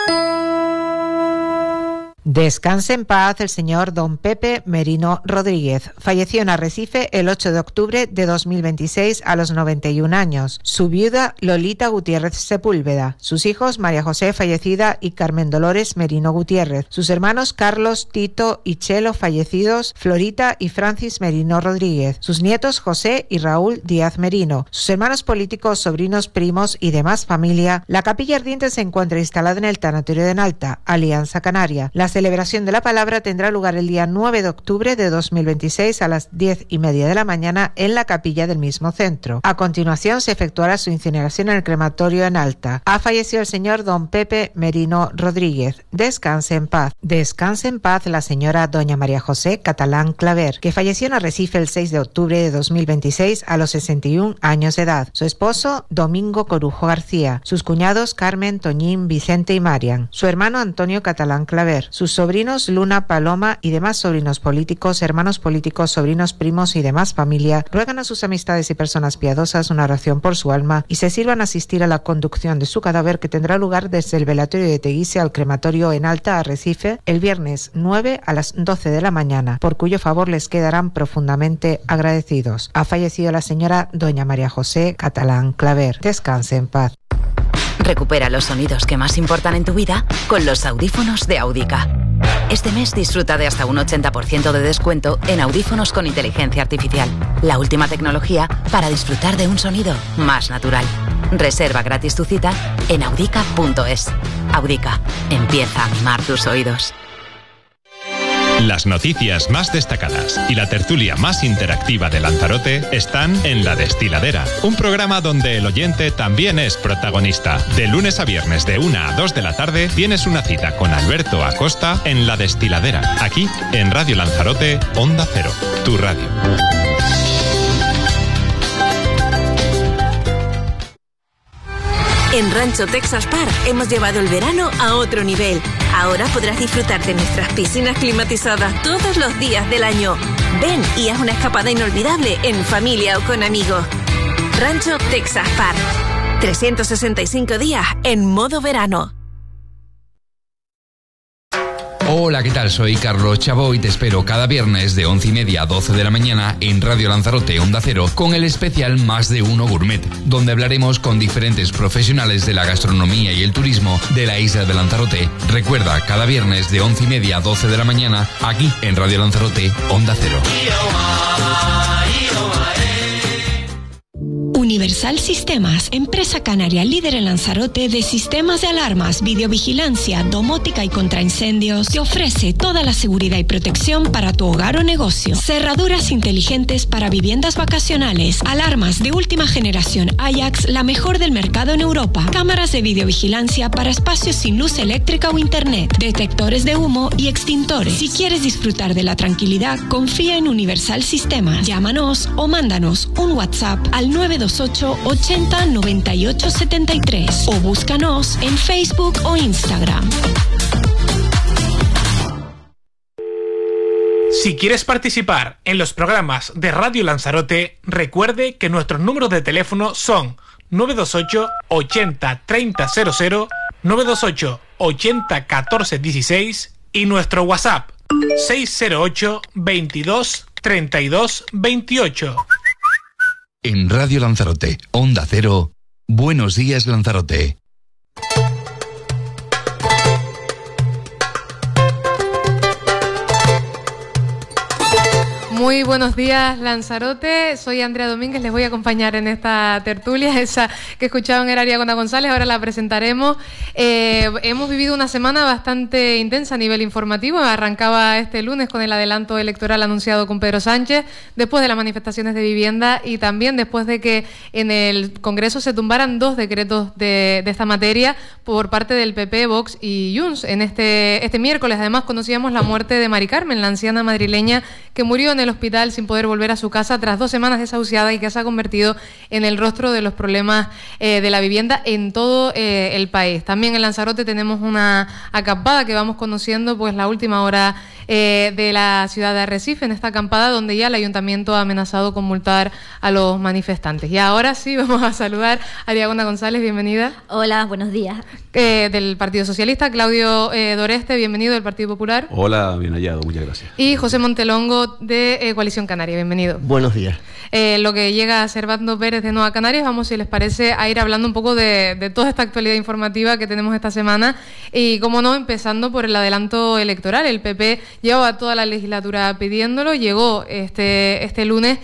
Descanse en paz el señor don Pepe Merino Rodríguez. Falleció en Arrecife el ocho de octubre de dos mil veintiséis a los noventa y un años. Su viuda Lolita Gutiérrez Sepúlveda. Sus hijos María José, fallecida, y Carmen Dolores Merino Gutiérrez. Sus hermanos Carlos, Tito y Chelo, fallecidos, Florita y Francis Merino Rodríguez. Sus nietos José y Raúl Díaz Merino. Sus hermanos políticos, sobrinos, primos y demás familia. La capilla ardiente se encuentra instalada en el tanatorio de Nalta, Alianza Canaria. La La celebración de la palabra tendrá lugar el día nueve de octubre de dos mil veintiséis a las diez y media de la mañana en la capilla del mismo centro. A continuación se efectuará su incineración en el crematorio en Alta. Ha fallecido el señor don Pepe Merino Rodríguez. Descanse en paz. Descanse en paz la señora doña María José Catalán Claver, que falleció en Arrecife el seis de octubre de dos mil veintiséis a los sesenta y un años de edad. Su esposo Domingo Corujo García. Sus cuñados Carmen, Toñín, Vicente y Marian. Su hermano Antonio Catalán Claver. Sus sobrinos Luna, Paloma y demás sobrinos políticos, hermanos políticos, sobrinos, primos y demás familia ruegan a sus amistades y personas piadosas una oración por su alma y se sirvan a asistir a la conducción de su cadáver, que tendrá lugar desde el velatorio de Teguise al crematorio en Alta, Arrecife, el viernes nueve a las doce de la mañana, por cuyo favor les quedarán profundamente agradecidos. Ha fallecido la señora doña María José Catalán Claver. Descanse en paz. Recupera los sonidos que más importan en tu vida con los audífonos de Audica. Este mes disfruta de hasta un ochenta por ciento de descuento en audífonos con inteligencia artificial. La última tecnología para disfrutar de un sonido más natural. Reserva gratis tu cita en audica punto es. Audica, empieza a mimar tus oídos. Las noticias más destacadas y la tertulia más interactiva de Lanzarote están en La Destiladera, un programa donde el oyente también es protagonista. De lunes a viernes de una a dos de la tarde tienes una cita con Alberto Acosta en La Destiladera, aquí en Radio Lanzarote, Onda Cero, tu radio. En Rancho Texas Park hemos llevado el verano a otro nivel. Ahora podrás disfrutar de nuestras piscinas climatizadas todos los días del año. Ven y haz una escapada inolvidable en familia o con amigos. Rancho Texas Park. trescientos sesenta y cinco días en modo verano. Hola, ¿qué tal? Soy Carlos Chabó y te espero cada viernes de once y media a doce de la mañana en Radio Lanzarote Onda Cero con el especial Más de Uno Gourmet, donde hablaremos con diferentes profesionales de la gastronomía y el turismo de la isla de Lanzarote. Recuerda, cada viernes de once y media a doce de la mañana aquí en Radio Lanzarote Onda Cero. Universal Sistemas, empresa canaria líder en Lanzarote de sistemas de alarmas, videovigilancia, domótica y contraincendios, te ofrece toda la seguridad y protección para tu hogar o negocio. Cerraduras inteligentes para viviendas vacacionales, alarmas de última generación Ajax, la mejor del mercado en Europa, cámaras de videovigilancia para espacios sin luz eléctrica o internet, detectores de humo y extintores. Si quieres disfrutar de la tranquilidad, confía en Universal Sistemas. Llámanos o mándanos un WhatsApp al nueve dos ocho ochenta noventa y ocho setenta y tres o búscanos en Facebook o Instagram. Si quieres participar en los programas de Radio Lanzarote, recuerde que nuestros números de teléfono son nueve dos ocho ochenta treinta cero cero, nueve dos ocho ochenta catorce dieciséis y nuestro WhatsApp seis cero ocho veintidós treinta y dos veintiocho. En Radio Lanzarote, Onda Cero, Buenos Días Lanzarote. Muy buenos días, Lanzarote. Soy Andrea Domínguez, les voy a acompañar en esta tertulia, esa que escuchaban era Ariagona González, ahora la presentaremos. Eh, hemos vivido una semana bastante intensa a nivel informativo. Arrancaba este lunes con el adelanto electoral anunciado con Pedro Sánchez, después de las manifestaciones de vivienda y también después de que en el Congreso se tumbaran dos decretos de, de esta materia por parte del P P, Vox y Junts. En este, este miércoles, además, conocíamos la muerte de Mari Carmen, la anciana madrileña que murió en el hospital sin poder volver a su casa tras dos semanas desahuciada y que se ha convertido en el rostro de los problemas eh, de la vivienda en todo eh, el país. También en Lanzarote tenemos una acampada que vamos conociendo, pues la última hora eh, de la ciudad de Arrecife, en esta acampada donde ya el ayuntamiento ha amenazado con multar a los manifestantes. Y ahora sí vamos a saludar a Ariagona González, bienvenida. Hola, buenos días. Eh, del Partido Socialista, Claudio eh, Doreste, bienvenido del Partido Popular. Hola, bien hallado, muchas gracias. Y José Montelongo de eh, Coalición Canaria, bienvenido. Buenos días. Eh, lo que llega a Servando Pérez de Nueva Canarias, vamos, si les parece, a ir hablando un poco de, de toda esta actualidad informativa que tenemos esta semana y, como no, empezando por el adelanto electoral. El P P llevaba toda la legislatura pidiéndolo, llegó este, este lunes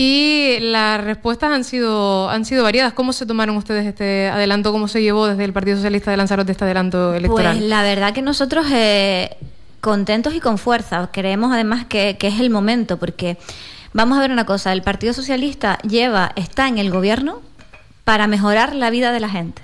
y las respuestas han sido, han sido variadas. ¿Cómo se tomaron ustedes este adelanto? ¿Cómo se llevó desde el Partido Socialista de Lanzarote este adelanto electoral? Pues la verdad que nosotros... Eh... contentos y con fuerza. Creemos además que, que es el momento, porque vamos a ver una cosa, el Partido Socialista lleva, está en el gobierno para mejorar la vida de la gente.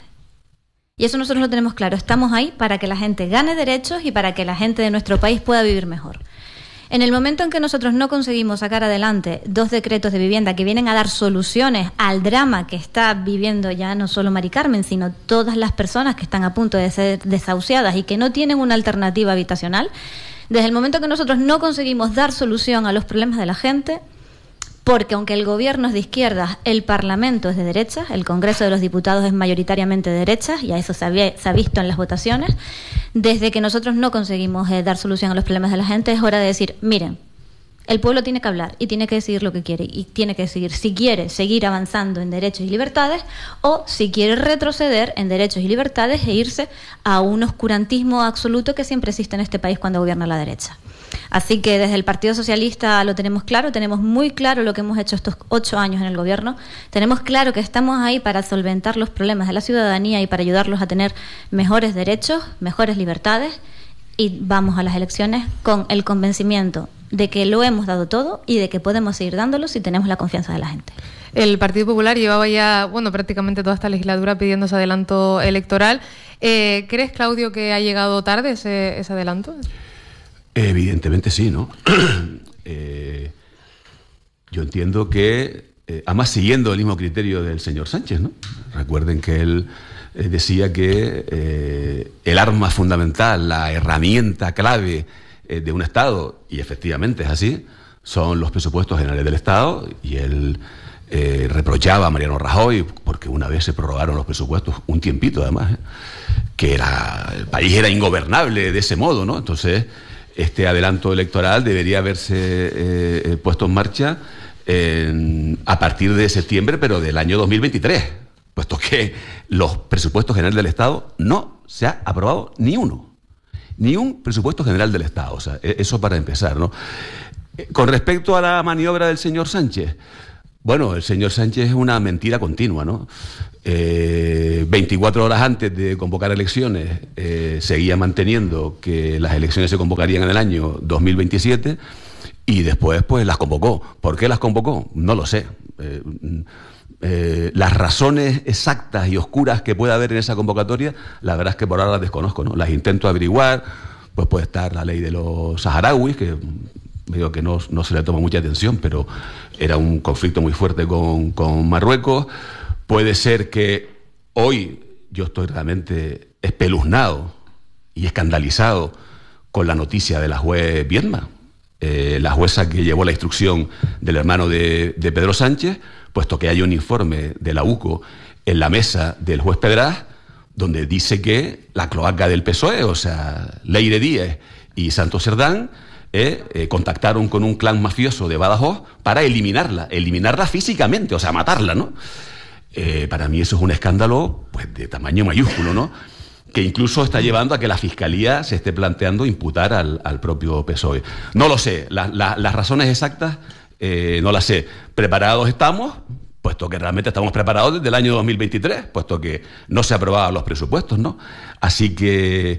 Y eso nosotros lo tenemos claro. Estamos ahí para que la gente gane derechos y para que la gente de nuestro país pueda vivir mejor. En el momento en que nosotros no conseguimos sacar adelante dos decretos de vivienda que vienen a dar soluciones al drama que está viviendo ya no solo Mari Carmen, sino todas las personas que están a punto de ser desahuciadas y que no tienen una alternativa habitacional, desde el momento que nosotros no conseguimos dar solución a los problemas de la gente, porque aunque el gobierno es de izquierdas, el Parlamento es de derechas, el Congreso de los Diputados es mayoritariamente de derechas, y a eso se, había, se ha visto en las votaciones, desde que nosotros no conseguimos eh, dar solución a los problemas de la gente, es hora de decir, miren, el pueblo tiene que hablar y tiene que decidir lo que quiere, y tiene que decidir si quiere seguir avanzando en derechos y libertades o si quiere retroceder en derechos y libertades e irse a un oscurantismo absoluto que siempre existe en este país cuando gobierna la derecha. Así que desde el Partido Socialista lo tenemos claro, tenemos muy claro lo que hemos hecho estos ocho años en el gobierno, tenemos claro que estamos ahí para solventar los problemas de la ciudadanía y para ayudarlos a tener mejores derechos, mejores libertades, y vamos a las elecciones con el convencimiento de que lo hemos dado todo y de que podemos seguir dándolo si tenemos la confianza de la gente. El Partido Popular llevaba ya, bueno, prácticamente toda esta legislatura pidiendo ese adelanto electoral. Eh, ¿Crees, Claudio, que ha llegado tarde ese, ese adelanto? Evidentemente sí, ¿no? eh, yo entiendo que, eh, además siguiendo el mismo criterio del señor Sánchez, ¿no? Recuerden que él eh, decía que eh, el arma fundamental, la herramienta clave eh, de un Estado, y efectivamente es así, son los presupuestos generales del Estado, y él eh, reprochaba a Mariano Rajoy, porque una vez se prorrogaron los presupuestos, un tiempito además, ¿eh? que era, el país era ingobernable de ese modo, ¿no? Entonces, este adelanto electoral debería haberse eh, puesto en marcha en, a partir de septiembre, pero del año dos mil veintitrés, puesto que los presupuestos generales del Estado no se ha aprobado ni uno, ni un presupuesto general del Estado. O sea, eso para empezar, ¿no? Con respecto a la maniobra del señor Sánchez, bueno, el señor Sánchez es una mentira continua, ¿no? Eh, veinticuatro horas antes de convocar elecciones eh, seguía manteniendo que las elecciones se convocarían en el año dos mil veintisiete y después pues las convocó. ¿Por qué las convocó? No lo sé. Eh, eh, las razones exactas y oscuras que pueda haber en esa convocatoria, la verdad es que por ahora las desconozco, ¿no? Las intento averiguar. Pues puede estar la ley de los saharauis, que digo que no, no se le toma mucha atención, pero era un conflicto muy fuerte con, con Marruecos. Puede ser que hoy yo estoy realmente espeluznado y escandalizado con la noticia de la juez Viedma, eh, la jueza que llevó la instrucción del hermano de, de Pedro Sánchez, puesto que hay un informe de la U C O en la mesa del juez Pedraz, donde dice que la cloaca del P S O E, o sea, Leire Díez y Santos Cerdán, eh, eh, contactaron con un clan mafioso de Badajoz para eliminarla, eliminarla físicamente, o sea, matarla, ¿no? Eh, para mí eso es un escándalo pues de tamaño mayúsculo, ¿no? Que incluso está llevando a que la Fiscalía se esté planteando imputar al, al propio P S O E. No lo sé, la, la, las razones exactas eh, no las sé. Preparados estamos, puesto que realmente estamos preparados desde el año dos mil veintitrés, puesto que no se aprobaban los presupuestos, ¿no? Así que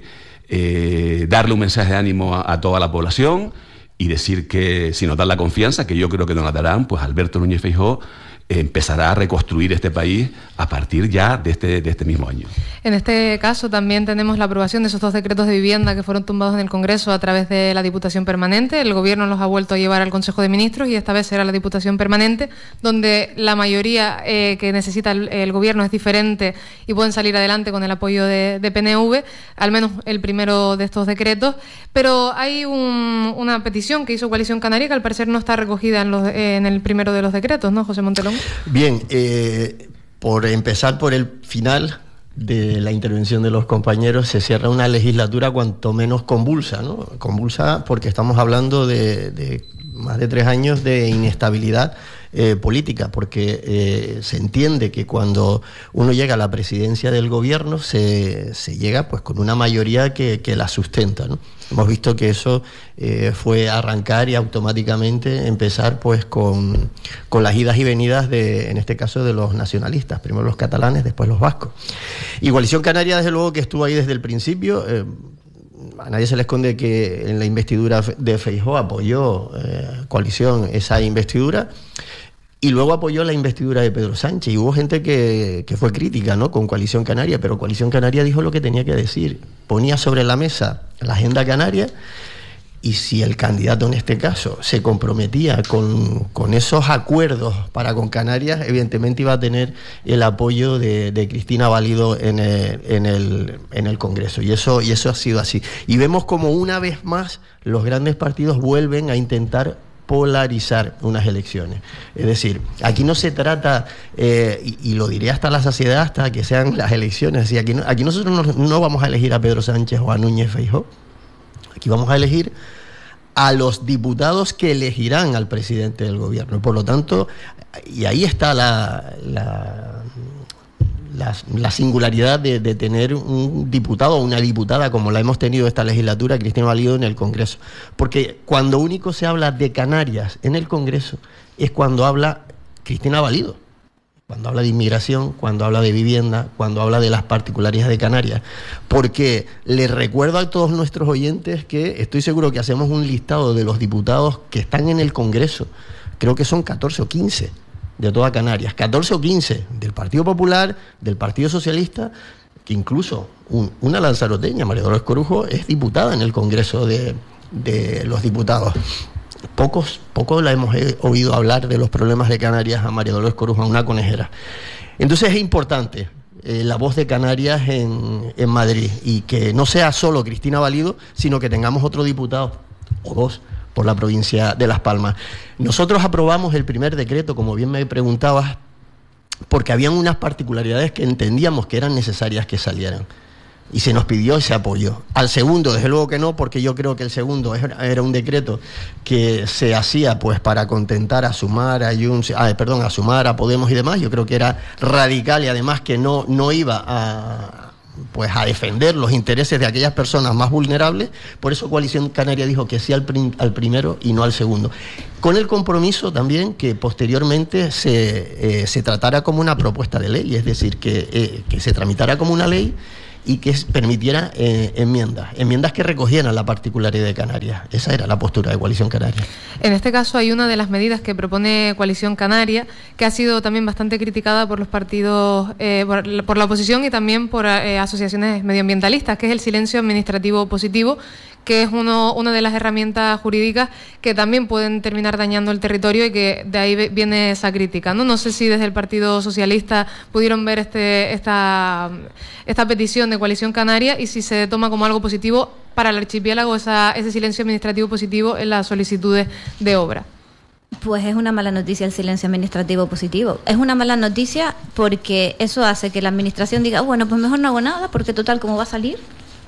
eh, darle un mensaje de ánimo a, a toda la población y decir que si nos dan la confianza, que yo creo que nos la darán, pues Alberto Núñez Feijóo empezará a reconstruir este país a partir ya de este, de este mismo año. En este caso también tenemos la aprobación de esos dos decretos de vivienda que fueron tumbados en el Congreso a través de la Diputación Permanente. El Gobierno los ha vuelto a llevar al Consejo de Ministros y esta vez será la Diputación Permanente, donde la mayoría eh, que necesita el, el Gobierno es diferente y pueden salir adelante con el apoyo de, de P N V, al menos el primero de estos decretos. Pero hay un, una petición que hizo Coalición Canaria que al parecer no está recogida en, los, eh, en el primero de los decretos, ¿no, José Montelón? Bien, eh, por empezar por el final de la intervención de los compañeros, se cierra una legislatura cuanto menos convulsa, ¿no? Convulsa porque estamos hablando de, de más de tres años de inestabilidad eh, política, porque eh, se entiende que cuando uno llega a la presidencia del gobierno se, se llega pues con una mayoría que, que la sustenta, ¿no? Hemos visto que eso eh, fue arrancar y automáticamente empezar pues con, con las idas y venidas de, en este caso, de los nacionalistas, primero los catalanes, después los vascos. Y Coalición Canaria, desde luego, que estuvo ahí desde el principio. Eh, a nadie se le esconde que en la investidura de Feijóo apoyó eh, Coalición esa investidura. Y luego apoyó la investidura de Pedro Sánchez. Y hubo gente que, que fue crítica, ¿no?, con Coalición Canaria, pero Coalición Canaria dijo lo que tenía que decir. Ponía sobre la mesa la agenda canaria, y si el candidato en este caso se comprometía con, con esos acuerdos para con Canarias, evidentemente iba a tener el apoyo de, de Cristina Valido en el, en, el, en el Congreso. Y eso, y eso ha sido así. Y vemos como una vez más los grandes partidos vuelven a intentar polarizar unas elecciones. Es decir, aquí no se trata, eh, y, y lo diré hasta la saciedad, hasta que sean las elecciones, así, aquí, no, aquí nosotros no, no vamos a elegir a Pedro Sánchez o a Núñez Feijóo, aquí vamos a elegir a los diputados que elegirán al presidente del gobierno. Por lo tanto, y ahí está la... la La, la singularidad de, de tener un diputado o una diputada como la hemos tenido esta legislatura, Cristina Valido, en el Congreso. Porque cuando único se habla de Canarias en el Congreso es cuando habla Cristina Valido, cuando habla de inmigración, cuando habla de vivienda, cuando habla de las particularidades de Canarias. Porque les recuerdo a todos nuestros oyentes que estoy seguro que hacemos un listado de los diputados que están en el Congreso, creo que son catorce o quince de toda Canarias, catorce o quince del Partido Popular, del Partido Socialista, que incluso un, una lanzaroteña, María Dolores Corujo, es diputada en el Congreso de, de los Diputados. Pocos, pocos la hemos oído hablar de los problemas de Canarias a María Dolores Corujo, a una conejera. Entonces es importante eh, la voz de Canarias en, en Madrid, y que no sea solo Cristina Valido, sino que tengamos otro diputado o dos por la provincia de Las Palmas. Nosotros aprobamos el primer decreto, como bien me preguntabas, porque habían unas particularidades que entendíamos que eran necesarias que salieran. Y se nos pidió ese apoyo. Al segundo, desde luego que no, porque yo creo que el segundo era un decreto que se hacía pues para contentar a Sumar, a Junts, ah, perdón, a Sumar, a Podemos y demás. Yo creo que era radical y además que no, no iba a, pues a defender los intereses de aquellas personas más vulnerables. Por eso Coalición Canaria dijo que sí al, prim, al primero y no al segundo. Con el compromiso también que posteriormente se, eh, se tratara como una propuesta de ley, es decir, que, eh, que se tramitara como una ley y que permitiera eh, enmiendas, enmiendas que recogieran la particularidad de Canarias. Esa era la postura de Coalición Canaria. En este caso hay una de las medidas que propone Coalición Canaria, que ha sido también bastante criticada por los partidos, eh, por, por la oposición y también por eh, asociaciones medioambientalistas, que es el silencio administrativo positivo, que es uno, una de las herramientas jurídicas que también pueden terminar dañando el territorio, y que de ahí viene esa crítica, ¿no? No sé si desde el Partido Socialista pudieron ver este, esta, esta petición de Coalición Canaria y si se toma como algo positivo para el archipiélago esa, ese silencio administrativo positivo en las solicitudes de obra. Pues es una mala noticia el silencio administrativo positivo. Es una mala noticia porque eso hace que la administración diga, bueno, pues mejor no hago nada porque total, ¿cómo va a salir?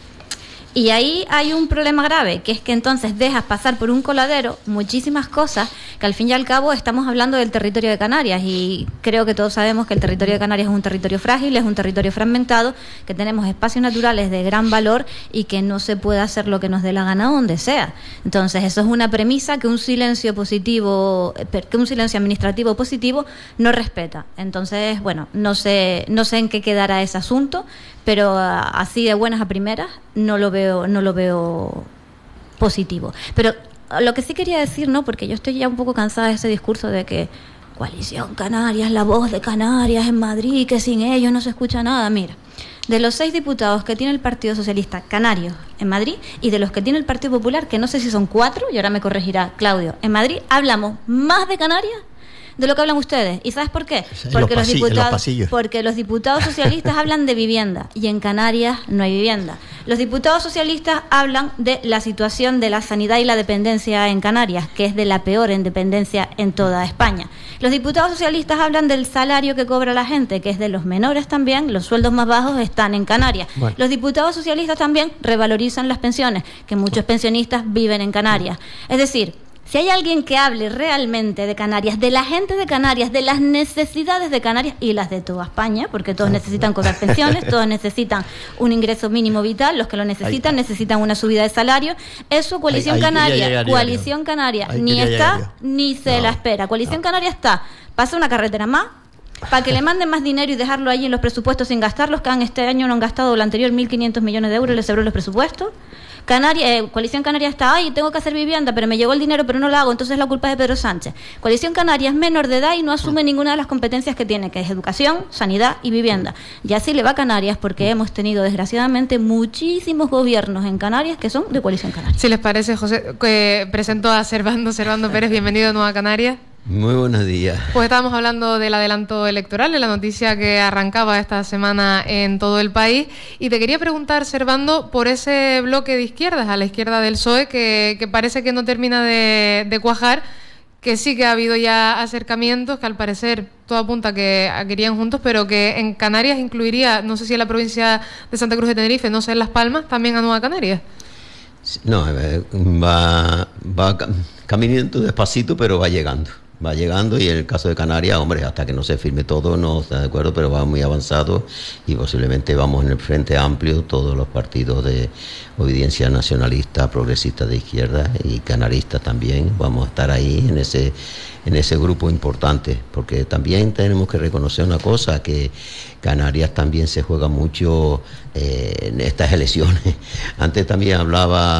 Y ahí hay un problema grave, que es que entonces dejas pasar por un coladero muchísimas cosas que al fin y al cabo estamos hablando del territorio de Canarias, y creo que todos sabemos que el territorio de Canarias es un territorio frágil, es un territorio fragmentado, que tenemos espacios naturales de gran valor y que no se puede hacer lo que nos dé la gana donde sea. Entonces eso es una premisa que un silencio positivo, que un silencio administrativo positivo no respeta. Entonces, bueno, no sé, no sé en qué quedará ese asunto, pero así de buenas a primeras no lo veo, no lo veo positivo. Pero lo que sí quería decir, ¿no? Porque yo estoy ya un poco cansada de ese discurso de que Coalición Canaria es la voz de Canarias en Madrid, que sin ellos no se escucha nada. Mira, de los seis diputados que tiene el Partido Socialista Canario en Madrid y de los que tiene el Partido Popular, que no sé si son cuatro, y ahora me corregirá Claudio, en Madrid hablamos más de Canarias de lo que hablan ustedes. ¿Y sabes por qué? Porque los, diputados, los porque los diputados socialistas hablan de vivienda y en Canarias no hay vivienda. Los diputados socialistas hablan de la situación de la sanidad y la dependencia en Canarias, que es de la peor en dependencia en toda España. Los diputados socialistas hablan del salario que cobra la gente, que es de los menores también, los sueldos más bajos están en Canarias. Bueno. Los diputados socialistas también revalorizan las pensiones, que muchos pensionistas viven en Canarias. Es decir, si hay alguien que hable realmente de Canarias, de la gente de Canarias, de las necesidades de Canarias y las de toda España, porque todos necesitan cobrar pensiones, todos necesitan un ingreso mínimo vital, los que lo necesitan necesitan una subida de salario. Eso Coalición ahí, ahí Canaria, Coalición Canaria, ahí ni está ni se no, la espera. Coalición no. Canaria está, pasa una carretera más, para que le manden más dinero y dejarlo allí en los presupuestos sin gastarlos, que han este año no han gastado el anterior mil quinientos millones de euros, les sobró los presupuestos. Canaria, eh, Coalición Canaria está, ay, tengo que hacer vivienda, pero me llegó el dinero, pero no lo hago, entonces la culpa es de Pedro Sánchez. Coalición Canaria es menor de edad y no asume ninguna de las competencias que tiene, que es educación, sanidad y vivienda. Y así le va a Canarias, porque hemos tenido, desgraciadamente, muchísimos gobiernos en Canarias que son de Coalición Canaria. Si les parece, José, que presento a Servando, Servando Pérez, bienvenido de nuevo a Canarias. Muy buenos días. Pues estábamos hablando del adelanto electoral, de la noticia que arrancaba esta semana en todo el país, y te quería preguntar, Servando, por ese bloque de izquierdas, a la izquierda del P S O E, que, que parece que no termina de, de cuajar, que sí que ha habido ya acercamientos, que al parecer todo apunta que querían juntos, pero que en Canarias incluiría, no sé si en la provincia de Santa Cruz de Tenerife, no sé, en Las Palmas, también a Nueva Canarias. No, va, va caminando despacito, pero va llegando. Va llegando, y en el caso de Canarias, hombre, hasta que no se firme todo, no está de acuerdo, pero va muy avanzado, y posiblemente vamos en el Frente Amplio, todos los partidos de obediencia nacionalista, progresista de izquierda y canaristas también, vamos a estar ahí en ese, en ese grupo importante, porque también tenemos que reconocer una cosa, que Canarias también se juega mucho eh, en estas elecciones. Antes también hablaba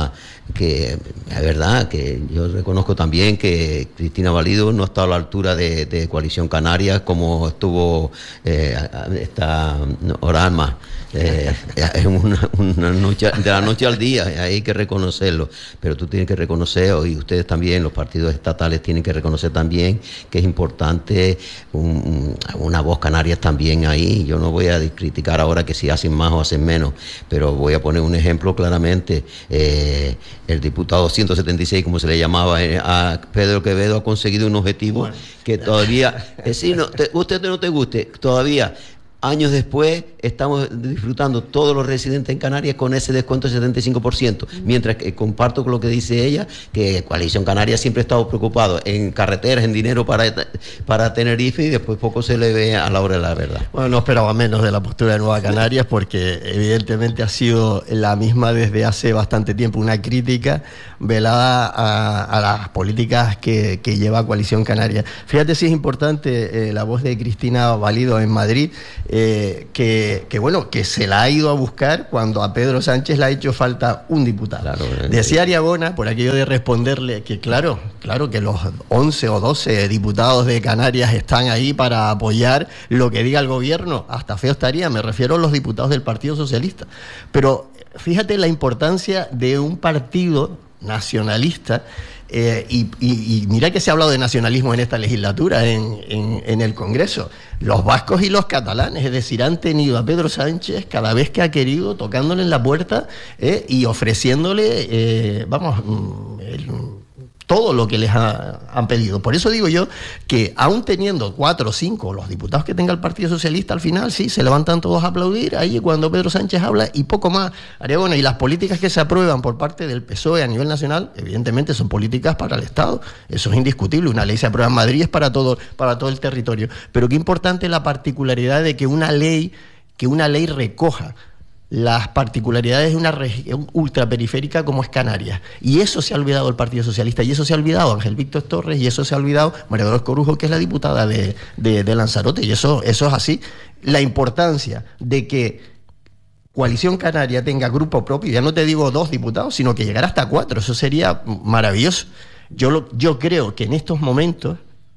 que es verdad que yo reconozco también que Cristina Valido no está a la altura de, de Coalición Canaria como estuvo eh, esta Oralma. Eh, es una, una noche, de la noche al día, hay que reconocerlo, pero tú tienes que reconocer, y ustedes también, los partidos estatales tienen que reconocer también que es importante un, una voz canaria también ahí. Yo no voy a criticar ahora que si hacen más o hacen menos, pero voy a poner un ejemplo claramente. Eh, el diputado ciento setenta y seis, como se le llamaba, eh, a Pedro Quevedo, ha conseguido un objetivo bueno. que todavía, eh, si no, te, usted no te guste, todavía años después estamos disfrutando todos los residentes en Canarias con ese descuento del setenta y cinco por ciento, mientras que comparto con lo que dice ella, que Coalición Canaria siempre ha estado preocupado en carreteras, en dinero para, para Tenerife, y después poco se le ve a la hora de la verdad. Bueno, no esperaba menos de la postura de Nueva Canarias, porque evidentemente ha sido la misma desde hace bastante tiempo, una crítica velada a, a las políticas que, que lleva Coalición Canaria. Fíjate si es importante eh, la voz de Cristina Valido en Madrid, Eh, que, que bueno, que se la ha ido a buscar cuando a Pedro Sánchez le ha hecho falta un diputado. Claro, eh, Decía Ariagona, por aquello de responderle, que claro, claro que los once o doce diputados de Canarias están ahí para apoyar lo que diga el gobierno. Hasta feo estaría, me refiero a los diputados del Partido Socialista. Pero fíjate la importancia de un partido nacionalista. Eh, y, y, y mira que se ha hablado de nacionalismo en esta legislatura, en, en, en el Congreso. Los vascos y los catalanes, es decir, han tenido a Pedro Sánchez cada vez que ha querido, tocándole en la puerta eh, y ofreciéndole, eh, vamos, el, todo lo que les ha, han pedido. Por eso digo yo que aún teniendo cuatro o cinco los diputados que tenga el Partido Socialista, al final sí, se levantan todos a aplaudir ahí cuando Pedro Sánchez habla y poco más. Ariagona, y las políticas que se aprueban por parte del P S O E a nivel nacional, evidentemente son políticas para el Estado. Eso es indiscutible. Una ley se aprueba en Madrid es para todo, para todo el territorio. Pero qué importante la particularidad de que una ley, que una ley recoja las particularidades de una región ultraperiférica como es Canarias. Y eso se ha olvidado el Partido Socialista, y eso se ha olvidado Ángel Víctor Torres, y eso se ha olvidado María Dolores Corujo, que es la diputada de, de, de Lanzarote, y eso, eso es así. La importancia de que Coalición Canaria tenga grupo propio, ya no te digo dos diputados, sino que llegar hasta cuatro, eso sería maravilloso. Yo, lo, yo creo que en estos momentos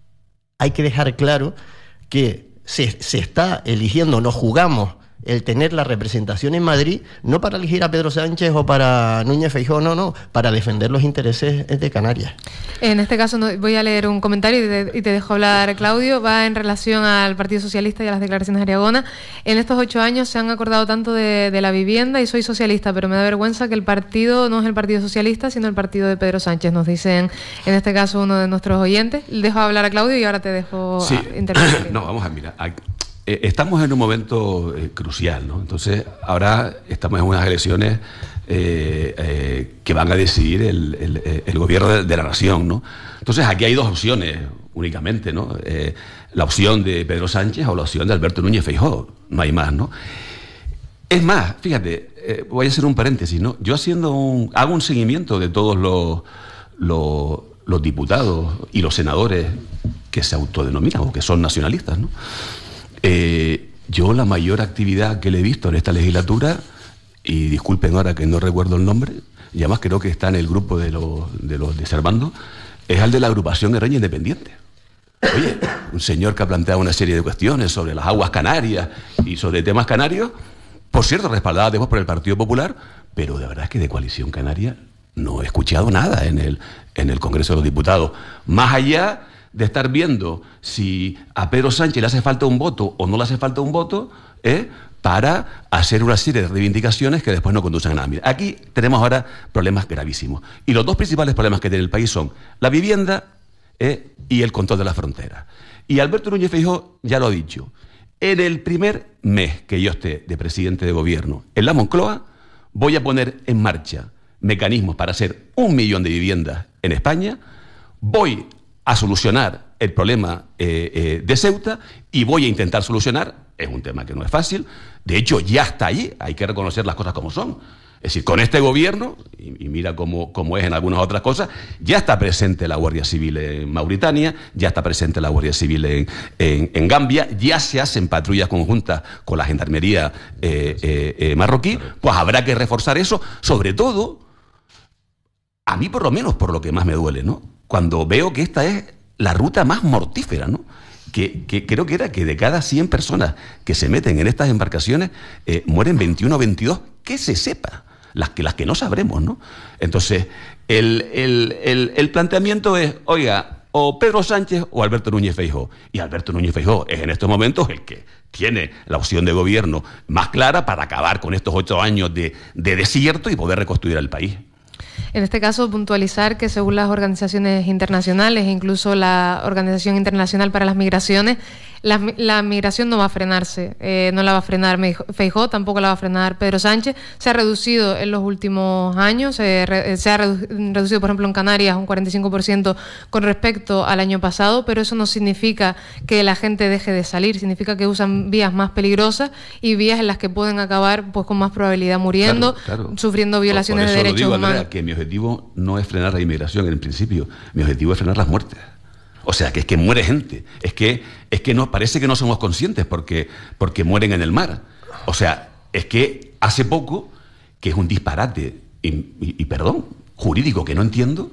hay que dejar claro que se, se está eligiendo, nos jugamos el tener la representación en Madrid, no para elegir a Pedro Sánchez o para Núñez Feijóo, no, no, para defender los intereses de Canarias. En este caso no, voy a leer un comentario y te, y te dejo hablar, Claudio. Va en relación al Partido Socialista y a las declaraciones de Ariagona. En estos ocho años se han acordado tanto de, de la vivienda, y soy socialista, pero me da vergüenza que el partido no es el Partido Socialista, sino el partido de Pedro Sánchez, nos dicen en este caso uno de nuestros oyentes. Dejo hablar a Claudio y ahora te dejo sí. intervenir. No, vamos a mirar. Eh, estamos en un momento eh, crucial, ¿no? Entonces, ahora estamos en unas elecciones eh, eh, que van a decidir el, el, el gobierno de, de la nación, ¿no? Entonces, aquí hay dos opciones únicamente, ¿no? Eh, la opción de Pedro Sánchez o la opción de Alberto Núñez Feijóo, no hay más, ¿no? Es más, fíjate, eh, voy a hacer un paréntesis, ¿no? Yo haciendo un, hago un seguimiento de todos los, los, los diputados y los senadores que se autodenominan o que son nacionalistas, ¿no? Eh, yo la mayor actividad que le he visto en esta legislatura, y disculpen ahora que no recuerdo el nombre, y además creo que está en el grupo de los de, los de Servando, es el de la agrupación Guerreña Independiente. Oye, un señor que ha planteado una serie de cuestiones sobre las aguas canarias y sobre temas canarios, por cierto, respaldada después por el Partido Popular, pero de verdad es que de Coalición Canaria no he escuchado nada en el, en el Congreso de los Diputados, más allá de estar viendo si a Pedro Sánchez le hace falta un voto o no le hace falta un voto, ¿eh? para hacer una serie de reivindicaciones que después no conducen a nada. Mira, aquí tenemos ahora problemas gravísimos. Y los dos principales problemas que tiene el país son la vivienda ¿eh? y el control de la frontera. Y Alberto Núñez Feijóo ya lo ha dicho. En el primer mes que yo esté de presidente de gobierno en la Moncloa, voy a poner en marcha mecanismos para hacer un millón de viviendas en España, voy a solucionar el problema eh, eh, de Ceuta y voy a intentar solucionar, es un tema que no es fácil, de hecho ya está ahí, hay que reconocer las cosas como son. Es decir, con este gobierno, y, y mira cómo, cómo es en algunas otras cosas, ya está presente la Guardia Civil en Mauritania, ya está presente la Guardia Civil en, en, en Gambia, ya se hacen patrullas conjuntas con la Gendarmería eh, eh, eh, marroquí, pues habrá que reforzar eso, sobre todo a mí por lo menos por lo que más me duele, ¿no? Cuando veo que esta es la ruta más mortífera, ¿no? Que, que creo que era que de cada cien personas que se meten en estas embarcaciones, eh, mueren veintiuno o veintidós, que se sepa, las que, las que no sabremos, ¿no? Entonces, el, el, el, el planteamiento es, oiga, o Pedro Sánchez o Alberto Núñez Feijóo. Y Alberto Núñez Feijóo es en estos momentos el que tiene la opción de gobierno más clara para acabar con estos ocho años de, de desierto y poder reconstruir el país. En este caso, puntualizar que según las organizaciones internacionales, incluso la Organización Internacional para las Migraciones, la, la migración no va a frenarse, eh, no la va a frenar Feijóo, tampoco la va a frenar Pedro Sánchez. Se ha reducido en los últimos años, eh, re, se ha redu reducido, por ejemplo, en Canarias un cuarenta y cinco por ciento con respecto al año pasado, pero eso no significa que la gente deje de salir, significa que usan vías más peligrosas y vías en las que pueden acabar pues con más probabilidad muriendo, claro, claro. sufriendo violaciones por, por de derechos digo, humanos. Andrea, que mi objetivo no es frenar la inmigración en principio, mi objetivo es frenar las muertes. O sea, que es que muere gente, es que, es que no, parece que no somos conscientes porque, porque mueren en el mar. O sea, es que hace poco, que es un disparate, y, y, y perdón, jurídico que no entiendo,